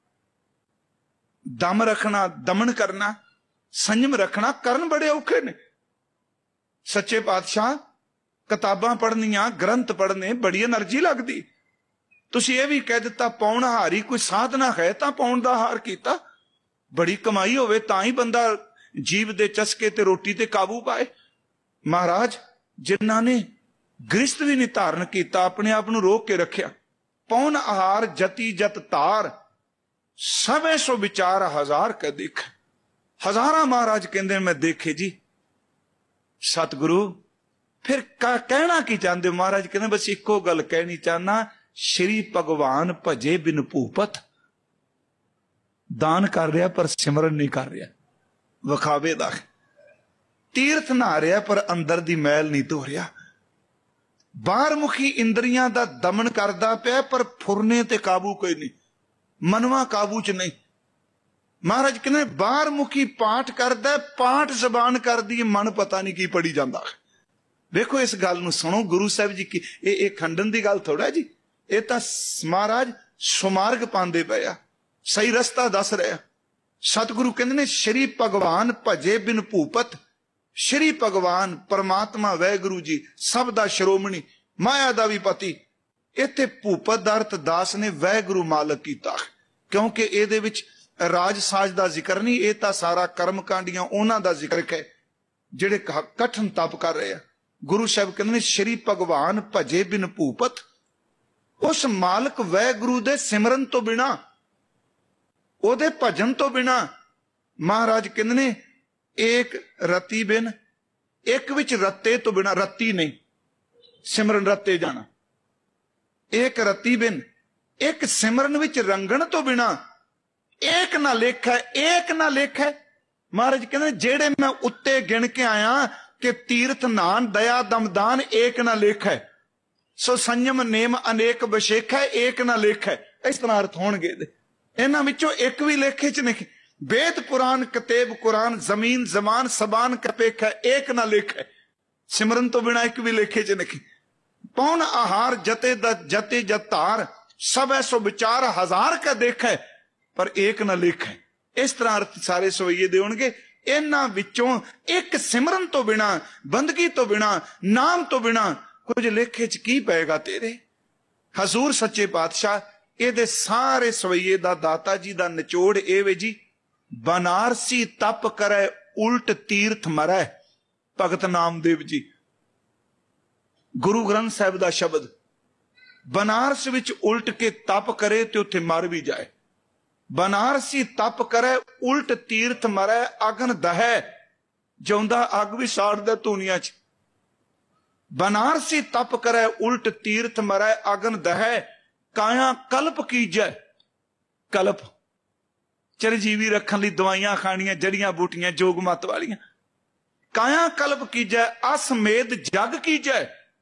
ਦਮ ਰੱਖਣਾ, ਦਮਨ ਕਰਨਾ, ਸੰਜਮ ਰੱਖਣਾ, ਕਰਨ ਬੜੇ ਔਖੇ ਨੇ। ਸੱਚੇ ਪਾਤਸ਼ਾਹ ਕਿਤਾਬਾਂ ਪੜ੍ਹਨੀਆਂ, ਗ੍ਰੰਥ ਪੜ੍ਹਨੇ ਬੜੀ એનર્ਜੀ ਲੱਗਦੀ। ਤੁਸੀਂ ਇਹ ਵੀ ਕਹਿ ਦਿੱਤਾ ਪੌਣ ਹਾਰੀ, ਕੋਈ ਸਾਧਨਾ ਹੈ ਤਾਂ ਪੌਣ ਦਾ ਹਾਰ ਕੀਤਾ। ਬੜੀ ਕਮਾਈ ਹੋਵੇ ਤਾਂ ਹੀ ਬੰਦਾ ਜੀਵ ਦੇ ਚਸਕੇ ਤੇ ਰੋਟੀ ਤੇ ਕਾਬੂ ਪਾਏ। ਮਹਾਰਾਜ ਜਿਨ੍ਹਾਂ ਨੇ ਗ੍ਰਸਤ ਵੀ ਨਹੀਂ ਧਾਰਨ ਕੀਤਾ, ਆਪਣੇ ਆਪ ਨੂੰ ਰੋਕ ਕੇ ਰੱਖਿਆ। ਪੌਣ ਆਹਾਰ ਜਤੀ ਜਤ ਤਾਰ, ਸਭੇ ਸੋ ਵਿਚਾਰ ਹਜ਼ਾਰ ਕਾ ਦੇਖ। ਹਜ਼ਾਰਾਂ ਮਹਾਰਾਜ ਕਹਿੰਦੇ ਮੈਂ ਦੇਖੇ ਜੀ। ਸਤਿਗੁਰੂ ਫਿਰ ਕਹਿਣਾ ਕੀ ਚਾਹੁੰਦੇ? ਮਹਾਰਾਜ ਕਹਿੰਦੇ ਬਸ ਇੱਕੋ ਗੱਲ ਕਹਿਣੀ ਚਾਹਨਾ, ਸ਼੍ਰੀ ਭਗਵਾਨ ਭਜੇ ਬਿਨ ਭੂਪਤ। ਦਾਨ ਕਰ ਰਿਹਾ ਪਰ ਸਿਮਰਨ ਨਹੀਂ ਕਰ ਰਿਹਾ, ਵਿਖਾਵੇ ਦਾ। ਤੀਰਥ ਨਹਾ ਰਿਹਾ ਪਰ ਅੰਦਰ ਦੀ ਮੈਲ ਨਹੀਂ ਧੋ ਰਿਹਾ। ਬਾਹਰਮੁਖੀ ਇੰਦਰੀਆਂ ਦਾ ਦਮਨ ਕਰਦਾ ਪਿਆ ਪਰ ਫੁਰਨੇ ਤੇ ਕਾਬੂ ਕੋਈ ਨਹੀਂ, ਮਨਵਾ ਕਾਬੂ ਚ ਨਹੀਂ। ਮਹਾਰਾਜ ਕਹਿੰਦੇ ਬਾਹਰਮੁਖੀ ਪਾਠ ਕਰਦਾ, ਪਾਠ ਜ਼ਬਾਨ ਕਰਦੀ, ਮਨ ਪਤਾ ਨਹੀਂ ਕੀ ਪੜੀ ਜਾਂਦਾ। ਵੇਖੋ ਇਸ ਗੱਲ ਨੂੰ ਸੁਣੋ, ਗੁਰੂ ਸਾਹਿਬ ਜੀ ਕੀ ਇਹ ਖੰਡਨ ਦੀ ਗੱਲ ਥੋੜਾ ਜੀ, ਇਹ ਤਾਂ ਮਹਾਰਾਜ ਸੁਮਾਰਗ ਪਾਉਂਦੇ ਪਏ ਆ, ਸਹੀ ਰਸਤਾ ਦੱਸ ਰਿਹਾ। ਸਤਿਗੁਰੂ ਕਹਿੰਦੇ ਨੇ ਸ਼੍ਰੀ ਭਗਵਾਨ ਭਜੇ ਬਿਨ ਭੂਪਤ। ਸ਼੍ਰੀ ਭਗਵਾਨ ਪਰਮਾਤਮਾ ਵਾਹਿਗੁਰੂ ਜੀ ਸਭ ਦਾ ਸ਼੍ਰੋਮਣੀ, ਮਾਇਆ ਦਾ ਵੀ ਪਤੀ। ਇੱਥੇ ਭੂਪਤ ਦਾ ਅਰਥ ਦਾਸ ਨੇ ਵਾਹਿਗੁਰੂ ਮਾਲਕ ਕੀਤਾ, ਕਿਉਂਕਿ ਇਹਦੇ ਵਿੱਚ ਰਾਜ ਸਾਜ ਦਾ ਜ਼ਿਕਰ ਨਹੀਂ, ਇਹ ਤਾਂ ਸਾਰਾ ਕਰਮ ਕਾਂਡੀਆਂ ਉਹਨਾਂ ਦਾ ਜ਼ਿਕਰ ਹੈ ਜਿਹੜੇ ਕਠਨ ਤਪ ਕਰ ਰਹੇ ਆ। ਗੁਰੂ ਸਾਹਿਬ ਕਹਿੰਦੇ ਨੇ ਸ਼੍ਰੀ ਭਗਵਾਨ ਭਜੇ ਬਿਨ ਭੂਪਤ। ਉਸ ਮਾਲਕ ਵਾਹਿਗੁਰੂ ਦੇ ਸਿਮਰਨ ਤੋਂ ਬਿਨਾ, ਉਹਦੇ ਭਜਨ ਤੋਂ ਬਿਨਾ, ਮਹਾਰਾਜ ਕਹਿੰਦੇ ਨੇ ਏਕ ਰਤੀ ਬਿਨ, ਇੱਕ ਵਿੱਚ ਰੱਤੇ ਤੋਂ ਬਿਨਾ, ਰੱਤੀ ਨਹੀਂ ਸਿਮਰਨ ਰੱਤੇ ਜਾਣਾ। ਏਕ ਰਤੀ ਬਿਨ, ਇੱਕ ਸਿਮਰਨ ਵਿੱਚ ਰੰਗਣ ਤੋਂ ਬਿਨਾ, ਏਕ ਨਾ ਲੇਖਾ, ਏਕ ਨਾ ਲੇਖਾ। ਮਹਾਰਾਜ ਕਹਿੰਦੇ ਜਿਹੜੇ ਮੈਂ ਉੱਤੇ ਗਿਣ ਕੇ ਆਇਆ ਕਿ ਤੀਰਥ ਨਾਨ ਦਇਆ ਦਮਦਾਨ ਏਕ ਨਾ ਲੇਖਾ, ਸੋ ਸੰਯਮ ਨੇਮ ਅਨੇਕ ਬਸ਼ੇਖਾ ਏਕ ਨਾ ਲੇਖਾ। ਇਸ ਤਰ੍ਹਾਂ ਅਰਥ ਹੋਣਗੇ। ਇਹਨਾਂ ਵਿੱਚੋਂ ਇੱਕ ਵੀ ਲੇਖੇ ਚ ਨਹੀਂ। वेद पुराण कतेब कुरान जमीन जमान सबान कपेख है एक ना लेख है। सिमरन तो बिना एक भी लेखे च नहीं। पौन आहार जते जते जतार सब ऐसो विचार हजार का देख है पर एक ना लेख है। इस तरह अर्थ सारे सवैये दे होणगे। इन्हां विचों एक सिमरन तो बिना बंदगी तो बिना नाम तो बिना कुछ लेखे च की पेगा तेरे। हजूर सच्चे पातशाह ਇਹਦੇ ਸਾਰੇ ਸਵਈਏ ਦਾ ਦਾਤਾ ਜੀ ਦਾ ਨਿਚੋੜ ਇਹ ਵੇ ਜੀ, ਬਨਾਰਸੀ ਤਪ ਕਰੇ ਉਲਟ ਤੀਰਥ ਮਰੈ। ਭਗਤ ਨਾਮਦੇਵ ਜੀ ਗੁਰੂ ਗ੍ਰੰਥ ਸਾਹਿਬ ਦਾ ਸ਼ਬਦ, ਬਨਾਰਸ ਵਿੱਚ ਉਲਟ ਕੇ ਤਪ ਕਰੇ ਤੇ ਉੱਥੇ ਮਰ ਵੀ ਜਾਏ। ਬਨਾਰਸੀ ਤਪ ਕਰੇ ਉਲਟ ਤੀਰਥ ਮਰੈ ਅਗਨ ਦਹੈ, ਜਿਉਂਦਾ ਅੱਗ ਵੀ ਸਾੜਦਾ ਧੂਨੀਆਂ ਚ। ਬਨਾਰਸੀ ਤਪ ਕਰੇ ਉਲਟ ਤੀਰਥ ਮਰੈ ਅਗਨ ਦਹੈ काया कल्प कीजै। कल्प चिरजीवी रखने लई दवाइयां खानियां जड़ियां बूटियां जोग मत वालियां। काया कल्प कीजै असमेध जग कीजै।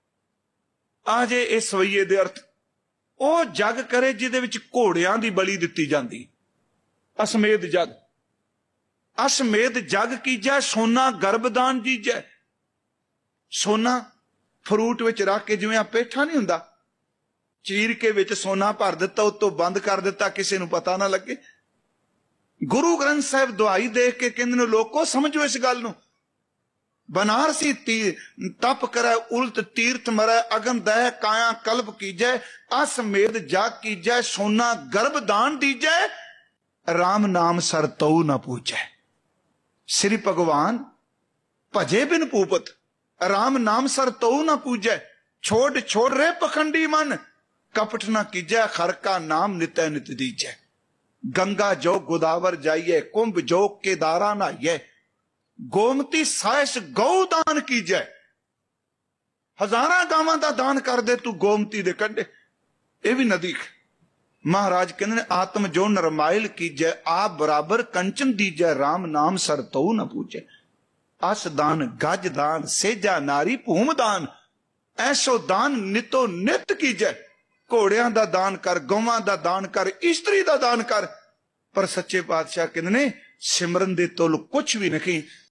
आजे इस सवैये दे अर्थ ओ जग करे जिहदे विच घोड़ियां दी बलि दित्ती जांदी। असमेध जग, असमेध जग कीजै सोना गर्भदान दीजै। सोना फ्रूट विच रख के जिवें पेठा नहीं हुंदा, चीर के विच सोना भर दिता उत्तों बंद कर दिता किसी नूं पता ना लगे। गुरु ग्रंथ साहिब दुआई देख के कहंदे ने लोको समझो इस गल नूं। बनारसी तप करे उल्ट तीर्थ मरै अगन दह काया कल्प कीजै असमेध जाग कीजै सोना गर्भदान दीजै राम नाम सर तऊ न पूजै। श्री भगवान भजे बिन भूपत राम नाम सर तऊ न पूजै। छोड़ छोड़ रे पखंडी मन कपट न कीजै खर का नाम नित नित दीजै। गंगा जो गोदावर जाइए कुंभ जो केदारा नहाइए गोमती साइस गौदान कीजै। हजारां गावां दा दान कर दे तू गोमती दे कंढे, ये भी नदी। महाराज कहंदे ने आत्म जो नरमाइल कीजै आप बराबर कंचन दीजै राम नाम सर तऊ न पूजै। अस दान गज दान सेजा नारी भूम दान ऐसो दान नितो नित कीजै। घोड़ियां दा दान कर, गौवां दा दान कर, इस्त्री दा दान कर, पर सच्चे पातशाह कहंदे ने सिमरन दे तुल कुछ भी नहीं।